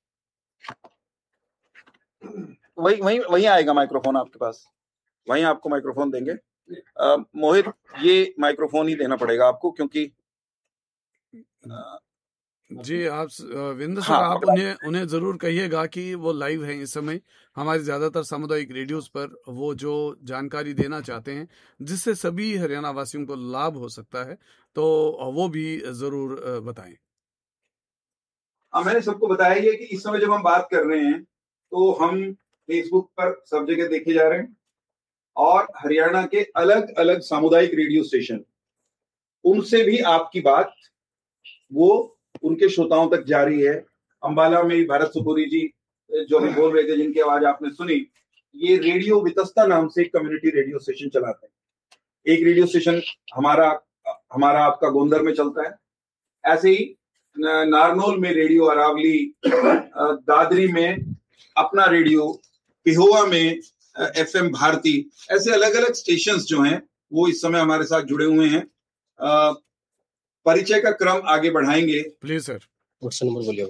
C: वही वही वही आएगा माइक्रोफोन आपके पास, वहीं आपको माइक्रोफोन देंगे। अ, मोहित, ये माइक्रोफोन ही देना पड़ेगा आपको, क्योंकि अ,
D: जी आप स- अ, वीरेंद्र सर
C: हाँ
D: आप उन्हें उन्हें जरूर कहिएगा कि वो लाइव हैं इस समय हमारी ज्यादातर सामुदायिक रेडियोस पर, वो जो जानकारी देना चाहते हैं जिससे सभी हरियाणा वासियों को लाभ हो सकता है, तो वो भी जरूर अ, बताएं।
C: हाँ, मैंने सबको बताया ही है कि इस समय जब हम बात कर रहे हैं तो हम फेसबुक पर सब जगह देखे जा रहे हैं और हरियाणा के अलग अलग सामुदायिक रेडियो स्टेशन, उनसे भी आपकी बात वो उनके श्रोताओं तक जा रही है। अंबाला में भारत सुपुरी जी जो भी बोल रहे थे, जिनकी आवाज आपने सुनी, ये रेडियो वितस्ता नाम से एक कम्युनिटी रेडियो स्टेशन चलाते हैं। एक रेडियो स्टेशन हमारा हमारा आपका गोंदर में चलता है, ऐसे ही नारनौल में रेडियो अरावली, दादरी में अपना रेडियो, पिहोवा में एफएम भारती, ऐसे अलग अलग स्टेशंस जो हैं वो इस समय हमारे साथ जुड़े हुए हैं। अ, परिचय का क्रम आगे बढ़ाएंगे।
D: Please sir.
I: व्हाट्सएप नंबर बोलिए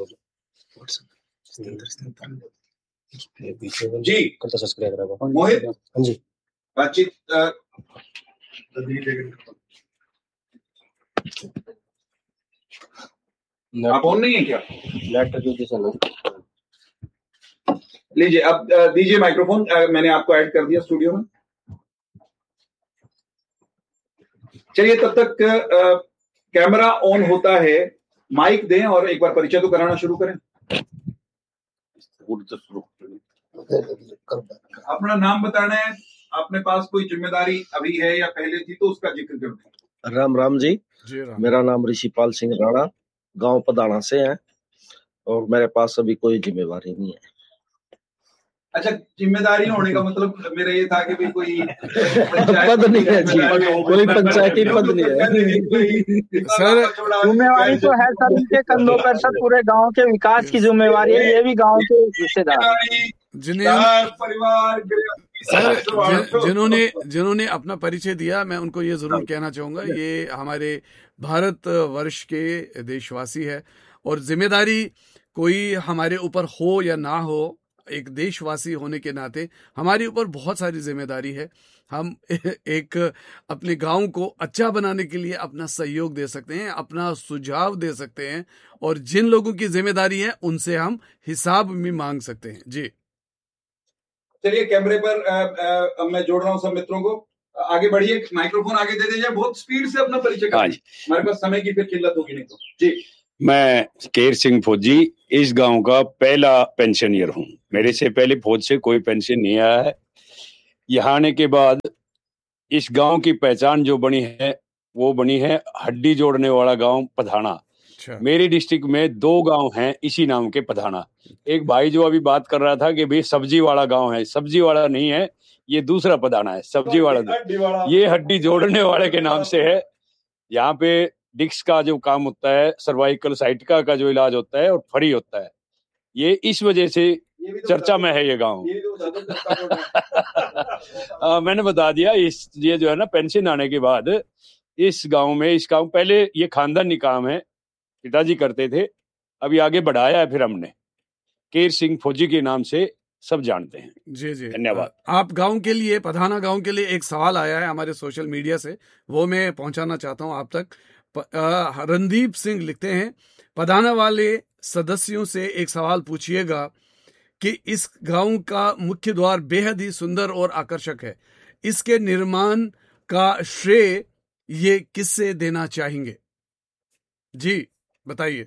C: जी
I: करता सब्सक्राइब करा
C: मोहित,
I: हाँ जी
C: बातचीत अ, आप फोन नहीं है क्या?
I: नेट जो दिशा नहीं
C: लीजिए, अब अ, दीजिए माइक्रोफोन। अ, मैंने आपको ऐड कर दिया स्टूडियो में। चलिए, तब तक अ, कैमरा ऑन होता है, माइक दें और एक बार परिचय तो कराना शुरू करें। अपना नाम बताना है, अपने पास कोई जिम्मेदारी अभी है या पहले थी तो उसका जिक्र कर दें।
I: राम राम जी,
D: जी राम।
I: मेरा नाम ऋषिपाल सिंह राणा, गांव पदाना से है और मेरे पास अभी कोई जिम्मेवारी नहीं है।
C: अच्छा, जिम्मेदारी होने का मतलब मेरा ये था कि भी कोई
I: पद नहीं है जी, कोई पंचायती पद नहीं है
D: सर।
A: जिम्मेवारी तो है सर उनके कंधों पर सर, पूरे गांव के विकास की जिम्मेवारी है, ये भी गांव के हिस्सेदार हैं।
D: जिन्हें
C: परिवार
D: सर जि, जिन्होंने जिन्होंने अपना परिचय दिया, मैं उनको ये जरूर कहना चाहूंगा, ये हमारे भारत वर्ष के देशवासी है और जिम्मेदारी कोई हमारे ऊपर हो या ना हो, एक देशवासी होने के नाते हमारे ऊपर बहुत सारी जिम्मेदारी है। हम एक अपने गांव को अच्छा बनाने के लिए अपना सहयोग दे सकते हैं, अपना सुझाव दे सकते हैं और जिन लोगों की जिम्मेदारी है उनसे हम हिसाब भी मांग सकते हैं। जी
C: चलिए, कैमरे पर आ, आ, मैं जोड़ रहा हूं सब मित्रों को। आगे बढ़िए, माइक्रोफोन आगे दे दीजिए, बहुत स्पीड से अपना परिचय करिए, हमारे पास समय की फिर किल्लत होगी नहीं तो। जी
J: मैं केर सिंह फौजी इस गांव का पहला पेंशनियर हूँ। मेरे से पहले फौज से कोई पेंशन नहीं आया है। यहाँ आने के बाद इस गांव की पहचान जो बनी है वो बनी है हड्डी जोड़ने वाला गांव पधाना।
D: अच्छा।
J: मेरी डिस्ट्रिक्ट में दो गांव हैं इसी नाम के पधाना। एक भाई जो अभी बात कर रहा था कि भाई सब्जी वाला गांव है, सब्जी वाला नहीं है, ये दूसरा पधाना है। सब्जी वाला ये हड्डी जोड़ने वाले के नाम से है। यहाँ पे डिक्स का जो काम होता है, सर्वाइकल साइटिका का जो इलाज होता है और फरी होता है, ये इस वजह से चर्चा में है ये गांव। मैंने बता दिया इस ये जो है ना पेंशन आने के बाद इस गांव में इस गांव पहले ये खानदानी काम है, पिताजी करते थे, अभी आगे बढ़ाया है फिर हमने। केर सिंह फौजी के नाम से सब जानते हैं।
D: जी जी
J: धन्यवाद।
D: आप गांव के लिए, पधाना गांव के लिए एक सवाल आया है हमारे सोशल मीडिया से, वो मैं पहुंचाना चाहता हूं आप तक। रणदीप सिंह लिखते हैं, पधाना वाले सदस्यों से एक सवाल पूछिएगा कि इस गांव का मुख्य द्वार बेहद ही सुंदर और आकर्षक है, इसके निर्माण का श्रेय ये किससे देना चाहेंगे? जी बताइए।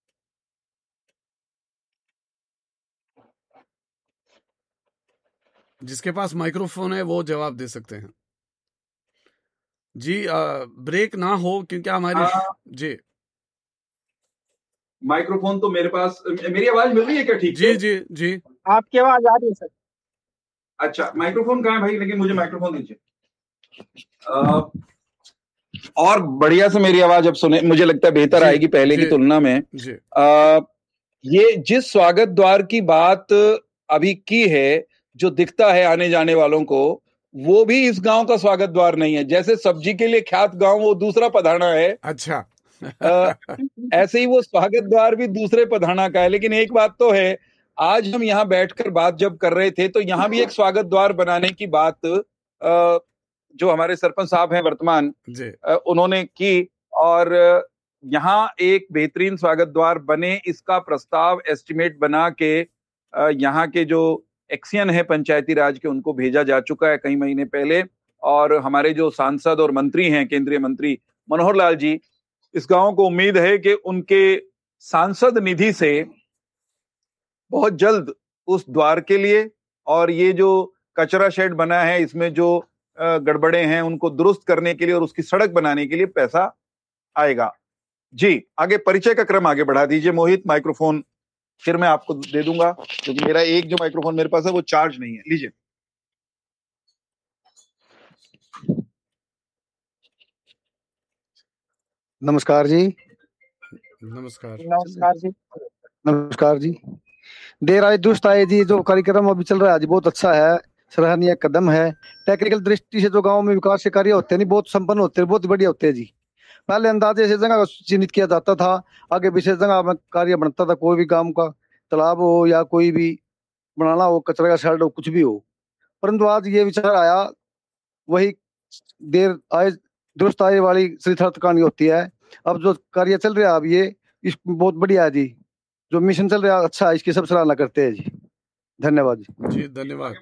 D: जिसके पास माइक्रोफोन है वो जवाब दे सकते हैं। जी आ, ब्रेक ना हो क्योंकि हमारी जी
C: माइक्रोफोन तो मेरे पास, मेरी आवाज मिल रही है क्या ठीक
D: जी
C: है?
D: जी जी
A: आपकी आवाज आ रही है सर।
C: अच्छा, माइक्रोफोन कहाँ है भाई? लेकिन मुझे माइक्रोफोन दीजिए और बढ़िया से मेरी आवाज अब सुने, मुझे लगता है बेहतर आएगी पहले की तुलना में।
D: जी।
C: आ, ये जिस स्वागत द्वार की बात अभी की है, जो दिखता है आने जाने वालों को, वो भी इस गांव का स्वागत द्वार नहीं है। जैसे सब्जी के लिए ख्यात गांव वो दूसरा पधाना है,
D: अच्छा
C: आ, ऐसे ही वो स्वागत द्वार भी दूसरे पधाना का है। लेकिन एक बात तो है, आज हम यहाँ बैठकर बात जब कर रहे थे तो यहाँ भी एक स्वागत द्वार बनाने की बात आ, जो हमारे सरपंच साहब हैं वर्तमान
D: जी।
C: उन्होंने की, और यहाँ एक बेहतरीन स्वागत द्वार बने इसका प्रस्ताव एस्टिमेट बना के यहाँ के जो एक्सियन है पंचायती राज के, उनको भेजा जा चुका है कई महीने पहले। और हमारे जो सांसद और मंत्री हैं, केंद्रीय मंत्री मनोहर लाल जी, इस गांव को उम्मीद है कि उनके सांसद निधि से बहुत जल्द उस द्वार के लिए और ये जो कचरा शेड बना है इसमें जो गड़बड़े हैं उनको दुरुस्त करने के लिए और उसकी सड़क बनाने के लिए पैसा आएगा। जी, आगे परिचय का क्रम आगे बढ़ा दीजिए मोहित। माइक्रोफोन फिर मैं आपको दे दूंगा क्योंकि मेरा एक जो माइक्रोफोन मेरे पास है वो चार्ज नहीं है। लीजिए।
K: नमस्कार जी।
D: नमस्कार
A: नमस्कार जी।
K: नमस्कार जी। देर आए दुरुस्त आए जी। जो कार्यक्रम अभी चल रहा है आज बहुत अच्छा है, सराहनीय कदम है। टेक्निकल दृष्टि से जो गांव में विकास के कार्य होते हैं नहीं, बहुत संपन्न होते हैं, बहुत बढ़िया होते हैं जी। पहले अंदाजे से जगह चिन्हित किया जाता था, आगे विशेष जगह में कार्य बनता था, कोई भी गांव का तालाब हो या कोई भी बनाना हो, कचरा का शेड हो, कुछ भी हो। परंतु आज ये विचार आया, वही देर आए दुरुस्त आए वाली श्रीथर्थ कहानी होती है। अब जो कार्य चल रहा है अब ये इस बहुत बढ़िया है जी। जो मिशन चल रहा है अच्छा है, इसकी सब सराहना करते हैं जी। धन्यवाद जी।
D: जी धन्यवाद।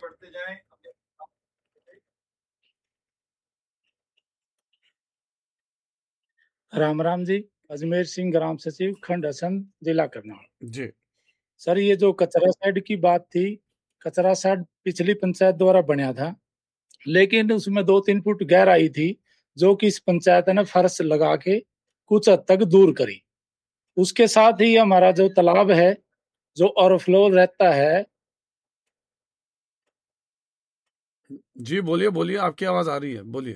L: राम राम जी। अजमेर सिंह, ग्राम सचिव, खंड हसन, जिला करनाल
D: जी।
L: सर, ये जो कचरा शेड की बात थी, कचरा शेड पिछली पंचायत द्वारा बना था, लेकिन उसमें दो तीन फुट गहराई थी जो कि इस पंचायत ने फर्श लगा के कुछ हद तक दूर करी। उसके साथ ही हमारा जो तालाब है जो ओवरफ्लो रहता है।
D: जी बोलिए बोलिए, आपकी आवाज आ रही है, बोलिए।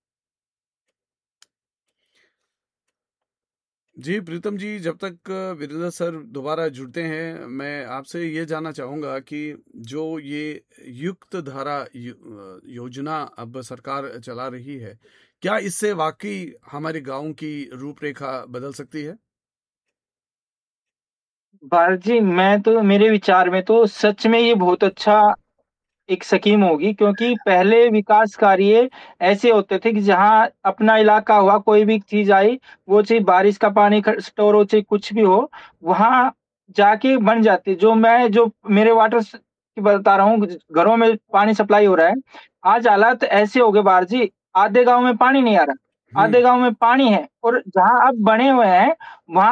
D: जी प्रीतम जी, जब तक वीरेंद्र सर दोबारा जुड़ते हैं, मैं आपसे ये जानना चाहूँगा कि जो ये युक्त धारा योजना अब सरकार चला रही है, क्या इससे वाकई हमारे गांव की रूपरेखा बदल सकती है?
A: भारत जी, मैं तो मेरे विचार में तो सच में ये बहुत अच्छा एक स्कीम होगी, क्योंकि पहले विकास कार्य ऐसे होते थे कि जहां अपना इलाका हुआ, कोई भी चीज आई, वो चीज बारिश का पानी स्टोर हो चाहे कुछ भी हो, वहां जाके बन जाती। जो मैं जो मेरे वाटर की बता रहा हूँ, घरों में पानी सप्लाई हो रहा है। आज हालात ऐसे हो गए बाहर जी, आधे गाँव में पानी नहीं आ रहा, आधे गाँव में पानी है, और जहाँ अब बने हुए हैं वहां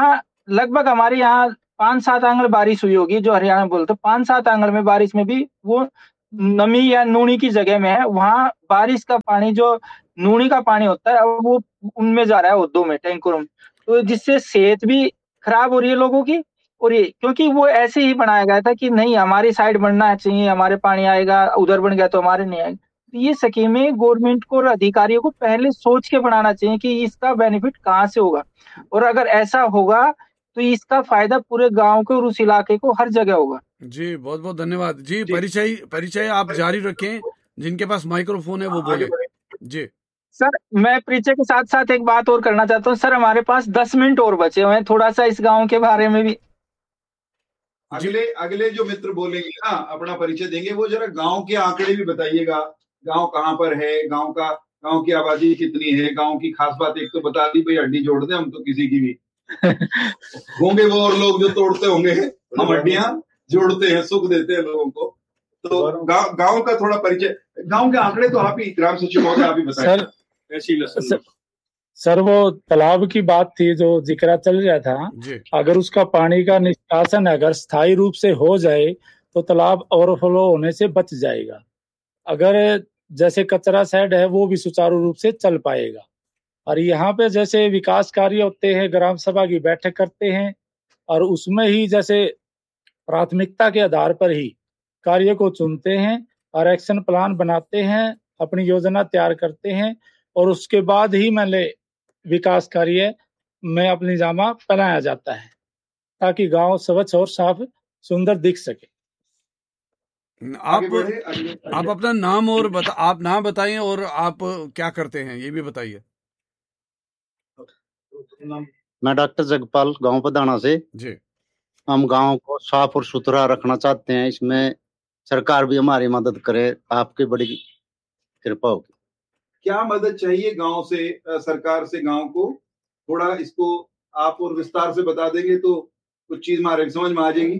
A: लगभग हमारे यहाँ पांच सात आंगल बारिश हुई होगी, जो हरियाणा में बोलते पांच सात आंगल में बारिश में भी वो नमी या नूनी की जगह में है, वहां बारिश का पानी जो नूनी का पानी होता है अब वो उनमें जा रहा है ओदों में, टैंकरों में, तो जिससे सेहत भी खराब हो रही है लोगों की। और ये क्योंकि वो ऐसे ही बनाया गया था कि नहीं हमारी साइड बनना चाहिए, हमारे पानी आएगा, उधर बन गया तो हमारे नहीं आएगा। तो ये स्कीमें गवर्नमेंट को और अधिकारियों को पहले सोच के बनाना चाहिए कि इसका बेनिफिट कहाँ से होगा, और अगर ऐसा होगा तो इसका फायदा पूरे गांव को और उस इलाके को हर जगह होगा।
D: जी बहुत बहुत धन्यवाद जी। परिचय परिचय आप जारी रखें, जिनके पास माइक्रोफोन है वो बोले। जी
A: सर, मैं परिचय के साथ साथ एक बात और करना चाहता हूँ सर, हमारे पास दस मिनट और बचे हुए हैं, थोड़ा सा इस गांव के बारे में भी।
C: अगले अगले जो मित्र बोलेंगे ना अपना परिचय देंगे, वो जरा गांव के आंकड़े भी बताइएगा, गांव कहाँ पर है, गांव का गांव की आबादी कितनी है, गांव की खास बात एक तो बता दी भाई, हड्डी जोड़ दे हम तो किसी की भी होंगे वो और लोग जो तोड़ते होंगे, हम हड्डियां जोड़ते हैं, सुख देते हैं लोगों को। तो गांव गांव का थोड़ा परिचय, गांव के आंकड़े तो आप ही ग्राम सचिव महोदय आप ही बताएं। ऐसी
L: सर, सर वो तालाब की बात थी जो जिक्र चल रहा था, अगर उसका पानी का निष्कासन अगर स्थायी रूप से हो जाए तो तालाब ओवरफ्लो होने से बच जाएगा। अगर जैसे कचरा शेड है वो भी सुचारू रूप से चल पाएगा। और यहाँ पे जैसे विकास कार्य होते हैं, ग्राम सभा की बैठक करते हैं और उसमें ही जैसे प्राथमिकता के आधार पर ही कार्य को चुनते हैं और एक्शन प्लान बनाते हैं, अपनी योजना तैयार करते हैं और उसके बाद ही मैंने विकास कार्य में अपनी जामा पहनाया जाता है ताकि गांव स्वच्छ और साफ सुंदर दिख सके।
D: आप आप अपना नाम और बता, आप नाम बताइए और आप क्या करते हैं ये भी बताइए।
M: मैं डॉक्टर जगपाल, गांव पधाना से
D: जी।
M: हम गांव को साफ और सुथरा रखना चाहते हैं, इसमें सरकार भी हमारी मदद करे, आपकी बड़ी कृपा होगी।
C: क्या मदद चाहिए गांव से, सरकार से गांव को? थोड़ा इसको आप और विस्तार से बता देंगे तो कुछ चीज हमारे समझ में आ जाएगी।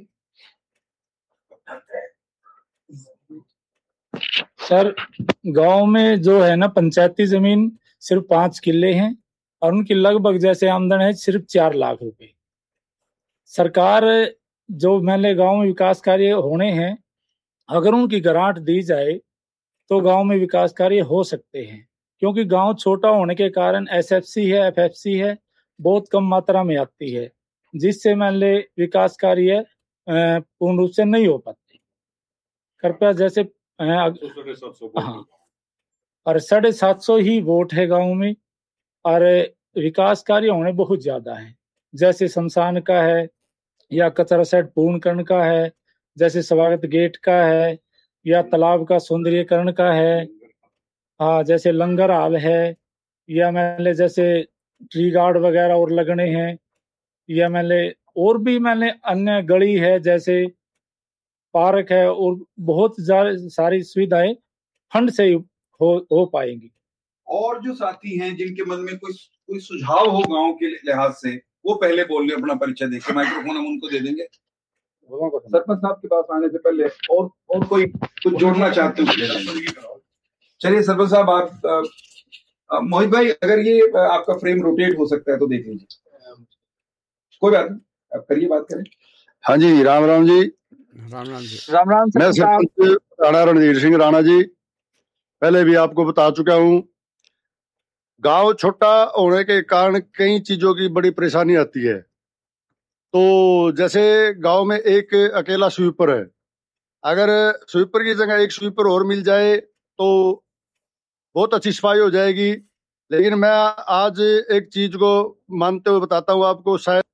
L: सर गांव में जो है ना पंचायती जमीन सिर्फ पांच किले हैं और उनकी लगभग जैसे आमदन है सिर्फ चार लाख रुपए। सरकार जो मैंने गांव में विकास कार्य होने हैं, अगर उनकी ग्रांट दी जाए तो गांव में विकास कार्य हो सकते हैं, क्योंकि गांव छोटा होने के कारण एसएफसी है, एफएफसी है, बहुत कम मात्रा में आती है, जिससे मान ले विकास कार्य पूर्ण रूप से नहीं हो पाते। कृपया जैसे हाँ और साढ़े सात सौ ही वोट है गांव में और विकास कार्य होने बहुत ज्यादा है, जैसे शमशान का है या कचरा सेट पूर्णकरण का है, जैसे स्वागत गेट का है या तालाब का सौंदर्यीकरण का है, हाँ जैसे लंगर हाल है, या मैंने जैसे ट्री गार्ड वगैरह और लगने हैं, या मैंने और भी मैंने अन्य गली है, जैसे पार्क है, और बहुत सारी सुविधाएं फंड से हो हो पाएंगी।
C: और जो साथी हैं जिनके मन में कोई कोई सुझाव हो गांव के लिहाज से, वो पहले बोल ले, अपना परिचय देके माइक्रोफोन हम उनको दे देंगे। सरपंच साहब के पास आने से पहले और और कोई कुछ जोड़ना चाहते हो? चलिए सरपंच साहब, आप मोहित भाई अगर ये आपका फ्रेम रोटेट हो सकता है तो देख लीजिए। कोई बात नहीं, आप करिए, बात करें।
F: हाँ जी, राम राम जी।
D: राम राम जी।
A: राम राम।
F: मैं सरपंच राणा रणधीर सिंह राणा जी, पहले भी आपको बता चुका हूँ, गांव छोटा होने के कारण कई चीजों की बड़ी परेशानी आती है। तो जैसे गांव में एक अकेला स्वीपर है, अगर स्वीपर की जगह एक स्वीपर और मिल जाए तो बहुत अच्छी सफाई हो जाएगी। लेकिन मैं आज एक चीज को मानते हुए बताता हूँ आपको, शायद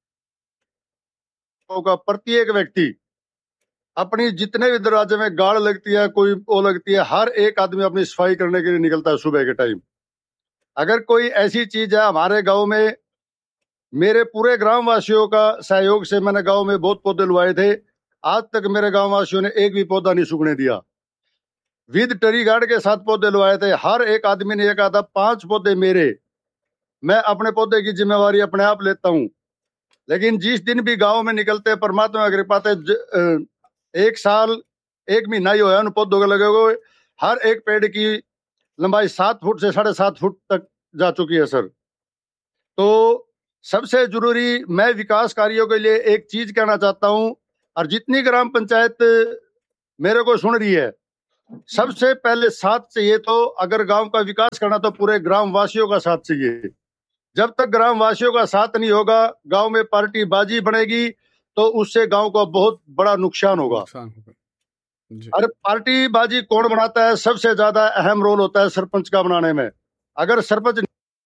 F: का प्रत्येक व्यक्ति अपनी जितने भी दरवाजे में गाड़ लगती है, कोई वो लगती है, हर एक आदमी अपनी सफाई करने के लिए निकलता है सुबह के टाइम। अगर कोई ऐसी चीज है हमारे गांव में, मेरे पूरे ग्राम वासियों का सहयोग से मैंने गांव में बहुत पौधे लगाए थे, आज तक मेरे गांव वासियों ने एक भी पौधा नहीं सूखने दिया। विद ट्री गार्ड के साथ पौधे लगाए थे, हर एक आदमी ने कहा था पांच पौधे मेरे, मैं अपने पौधे की जिम्मेवारी अपने आप लेता हूं। लेकिन जिस दिन भी गांव में निकलते, परमात्मा की कृपा से एक साल एक महीना ही होया उन पौधों के लगे हुए, हर एक पेड़ की लंबाई सात फुट से साढ़े सात फुट तक जा चुकी है सर। तो सबसे जरूरी, मैं विकास कार्यों के लिए एक चीज कहना चाहता हूं, और जितनी ग्राम पंचायत मेरे को सुन रही है, सबसे पहले साथ चाहिए। तो अगर गांव का विकास करना तो पूरे ग्राम वासियों का साथ चाहिए। जब तक ग्राम वासियों का साथ नहीं होगा, गांव में पार्टी बाजी बनेगी तो उससे गांव को बहुत बड़ा नुकसान होगा। और पार्टी बाजी कौन बनाता है? सबसे ज्यादा अहम रोल होता है सरपंच का बनाने में। अगर सरपंच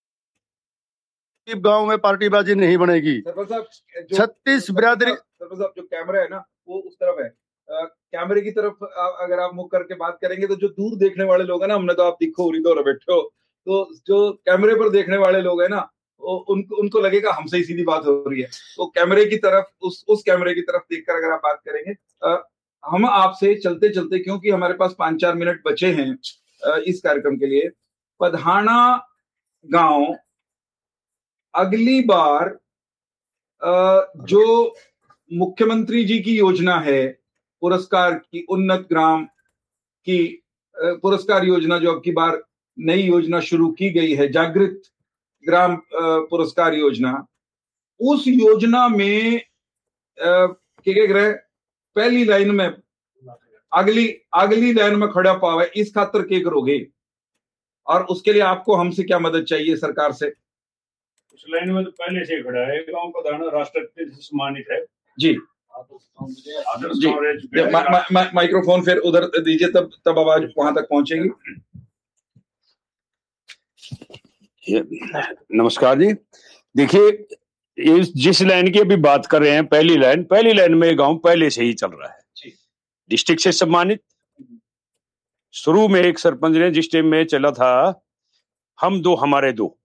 F: गांव में पार्टी बाजी नहीं बनेगी। छत्तीस बिरादरी,
C: सरपंच साहब जो कैमरा है ना वो उस तरफ है, आ, कैमरे की तरफ आ, अगर आप मुख करके बात करेंगे तो जो दूर देखने वाले लोग हैं ना, हमने तो आप दिखो उरी तो बैठो, तो जो कैमरे पर देखने वाले लोग हैं ना उनको उनको लगेगा हमसे ही सीधी बात हो रही है। तो कैमरे की तरफ, उस उस कैमरे की तरफ देखकर अगर आप बात करेंगे, आ, हम आपसे चलते चलते, क्योंकि हमारे पास पांच चार मिनट बचे हैं आ, इस कार्यक्रम के लिए, पधाना गांव अगली बार जो मुख्यमंत्री जी की योजना है पुरस्कार की, उन्नत ग्राम की पुरस्कार योजना, जो अब की बार नई योजना शुरू की गई है, जागृत ग्राम पुरस्कार योजना, उस योजना में के ग्रह पहली लाइन में अगली अगली लाइन में खड़ा पावे, इस खातर के करोगे? और उसके लिए आपको हमसे क्या मदद चाहिए सरकार से?
J: उस लाइन में तो पहले से खड़ा है, गांव प्रधान राष्ट्रपति से सम्मानित है
C: जी जी। मा, मा, मा, माइक्रोफोन फिर उधर दीजिए, तब तब आवाज वहां तक पहुंचेगी।
J: नमस्कार जी। देखिए, ये जिस लाइन की अभी बात कर रहे हैं, पहली लाइन पहली लाइन में गांव पहले से ही चल रहा है, डिस्ट्रिक्ट से सम्मानित। शुरू में एक सरपंच ने जिस टाइम में चला था, हम दो हमारे दो,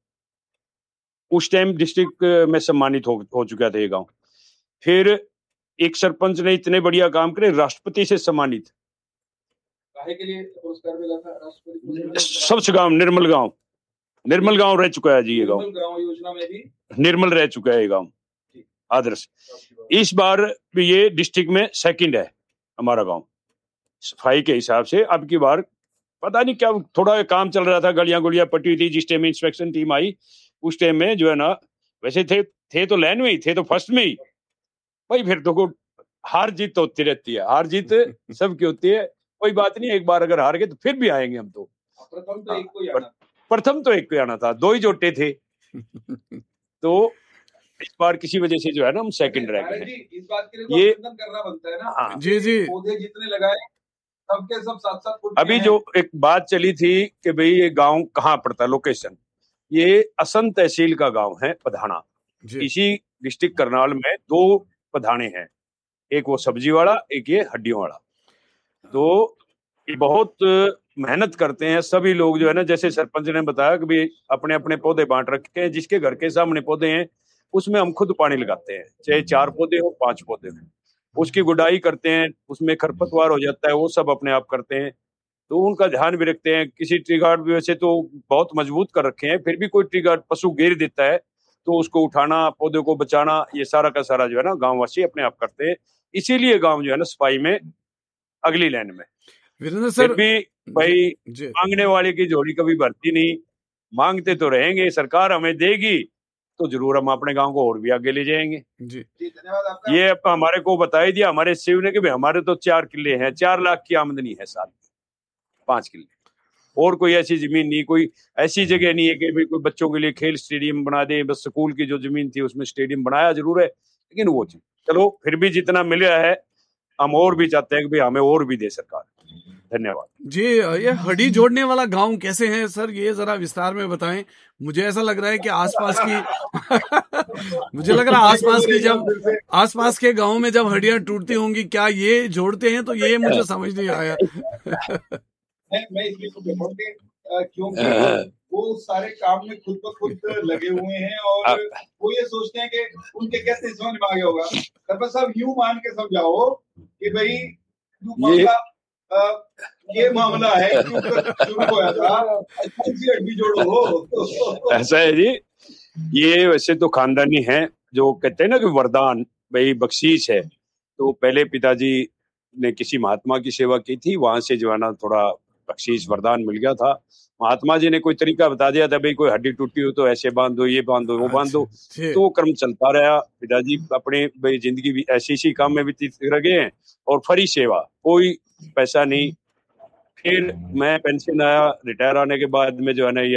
J: उस टाइम डिस्ट्रिक्ट में सम्मानित हो, हो चुका था ये गांव। फिर एक सरपंच ने इतने बढ़िया काम करे, राष्ट्रपति से सम्मानित।
C: काहे के लिए पुरस्कार मिला था राष्ट्रपति?
J: स्वच्छ गांव, निर्मल गांव, निर्मल गांव रह चुका है जी ये गांव।
C: गांव योजना में भी
J: निर्मल रह चुका है ये गांव, आदर्श। इस बार ये डिस्ट्रिक्ट में सेकंड है हमारा गांव सफाई के हिसाब से। अब की बार पता नहीं क्या थोड़ा काम चल रहा था, गलियां गुलियां पटी थी। जिस टाइम इंस्पेक्शन टीम आई उस टाइम में जो है ना, वैसे थे थे तो लाइन में ही थे, तो फर्स्ट में ही भाई। फिर तो को हार जीत तो होती रहती है, हार जीत सबकी होती है, कोई बात नहीं। एक बार अगर हार गए तो फिर भी आएंगे हम तो।
C: प्रथम तो एक को ही आना
J: प्रथम तो एक को आना था, दो ही जोटे थे। तो इस बार किसी वजह से जो है ना हम सेकंड रह गए।
C: इस बात के लिए ये करना बनता है ना।
J: हाँ
D: जी जी।
C: पौधे जितने लगाए सबके सब साथ साथ।
J: अभी जो एक बात चली थी कि भाई ये गांव कहाँ पड़ता है, लोकेशन, ये असम तहसील का गांव है पधाना। इसी डिस्ट्रिक्ट करनाल में दो पधाने हैं, एक वो सब्जी वाला, एक ये हड्डियों वाला। तो ये बहुत मेहनत करते हैं सभी लोग जो है ना। जैसे सरपंच ने बताया कि भाई अपने अपने पौधे बांट रखे हैं, जिसके घर के सामने पौधे हैं उसमें हम खुद पानी लगाते हैं, चाहे चार पौधे हो पांच पौधे हो। उसकी गुडाई करते हैं, उसमें खरपतवार हो जाता है वो सब अपने आप करते हैं। तो उनका ध्यान भी रखते हैं। किसी ट्री गार्ड भी वैसे तो बहुत मजबूत कर रखे हैं, फिर भी कोई ट्री गार्ड पशु गिर देता है तो उसको उठाना, पौधे को बचाना, ये सारा का सारा जो है ना गांव वासी अपने आप करते हैं। इसीलिए गांव जो है ना सफाई में अगली लाइन में।
D: वीरेंद्र सर
J: भी भाई मांगने वाले की झोली कभी भरती नहीं, मांगते तो रहेंगे, सरकार हमें देगी तो जरूर हम अपने गांव को और भी आगे ले जाएंगे
D: जी।
C: धन्यवाद आपका।
J: ये हमारे को बता ही दिया हमारे शिव ने कि भाई हमारे तो चार किले हैं, चार लाख की आमदनी है साल में, पांच किले, और कोई ऐसी जमीन नहीं, कोई ऐसी जगह नहीं है कि भाई कोई बच्चों के लिए खेल स्टेडियम बना दे। बस स्कूल की जो जमीन थी उसमें स्टेडियम बनाया जरूर है, लेकिन वो चीज चलो फिर भी जितना मिला है हम और भी चाहते हैं कि भाई हमें और भी दे सरकार। धन्यवाद
D: जी। ये हड्डी जोड़ने वाला गांव कैसे है सर, ये जरा विस्तार में बताएं। मुझे ऐसा लग रहा है कि आसपास की मुझे लग रहा है आसपास की जब आसपास के गांव में जब हड्डियां टूटती होंगी, क्या ये जोड़ते हैं? तो ये मुझे समझ नहीं आया।
C: मैं इसलिए क्योंकि वो सारे काम में खुद ब खुद लगे हुए हैं और वो ये सोचते हैं कि उनके कैसे समझ में आ गया होगा। सरपंच साहब यूं मान के समझाओ कि भाई मामला आ, ये मामला है शुरू होया था, हड्डी जोड़ो हो।
J: ऐसा है जी। ये वैसे तो खानदानी है, जो कहते हैं ना कि वरदान, भाई बख्शीश है। तो पहले पिताजी ने किसी महात्मा की सेवा की थी, वहां से जो है ना थोड़ा बख्शीश वरदान मिल गया था। महात्मा जी ने कोई तरीका बता दिया था, भाई कोई हड्डी टूटी हो तो ऐसे बांध दो, ये बांध दो, वो बांध दो, तो वो कर्म चलता रहा। पिताजी अपने भाई जिंदगी भी ऐसी इसी काम में व्यतीत कर गए हैं और फरी सेवा, कोई पैसा नहीं। फिर मैं पेंशन आया, रिटायर आने के बाद में जो है ना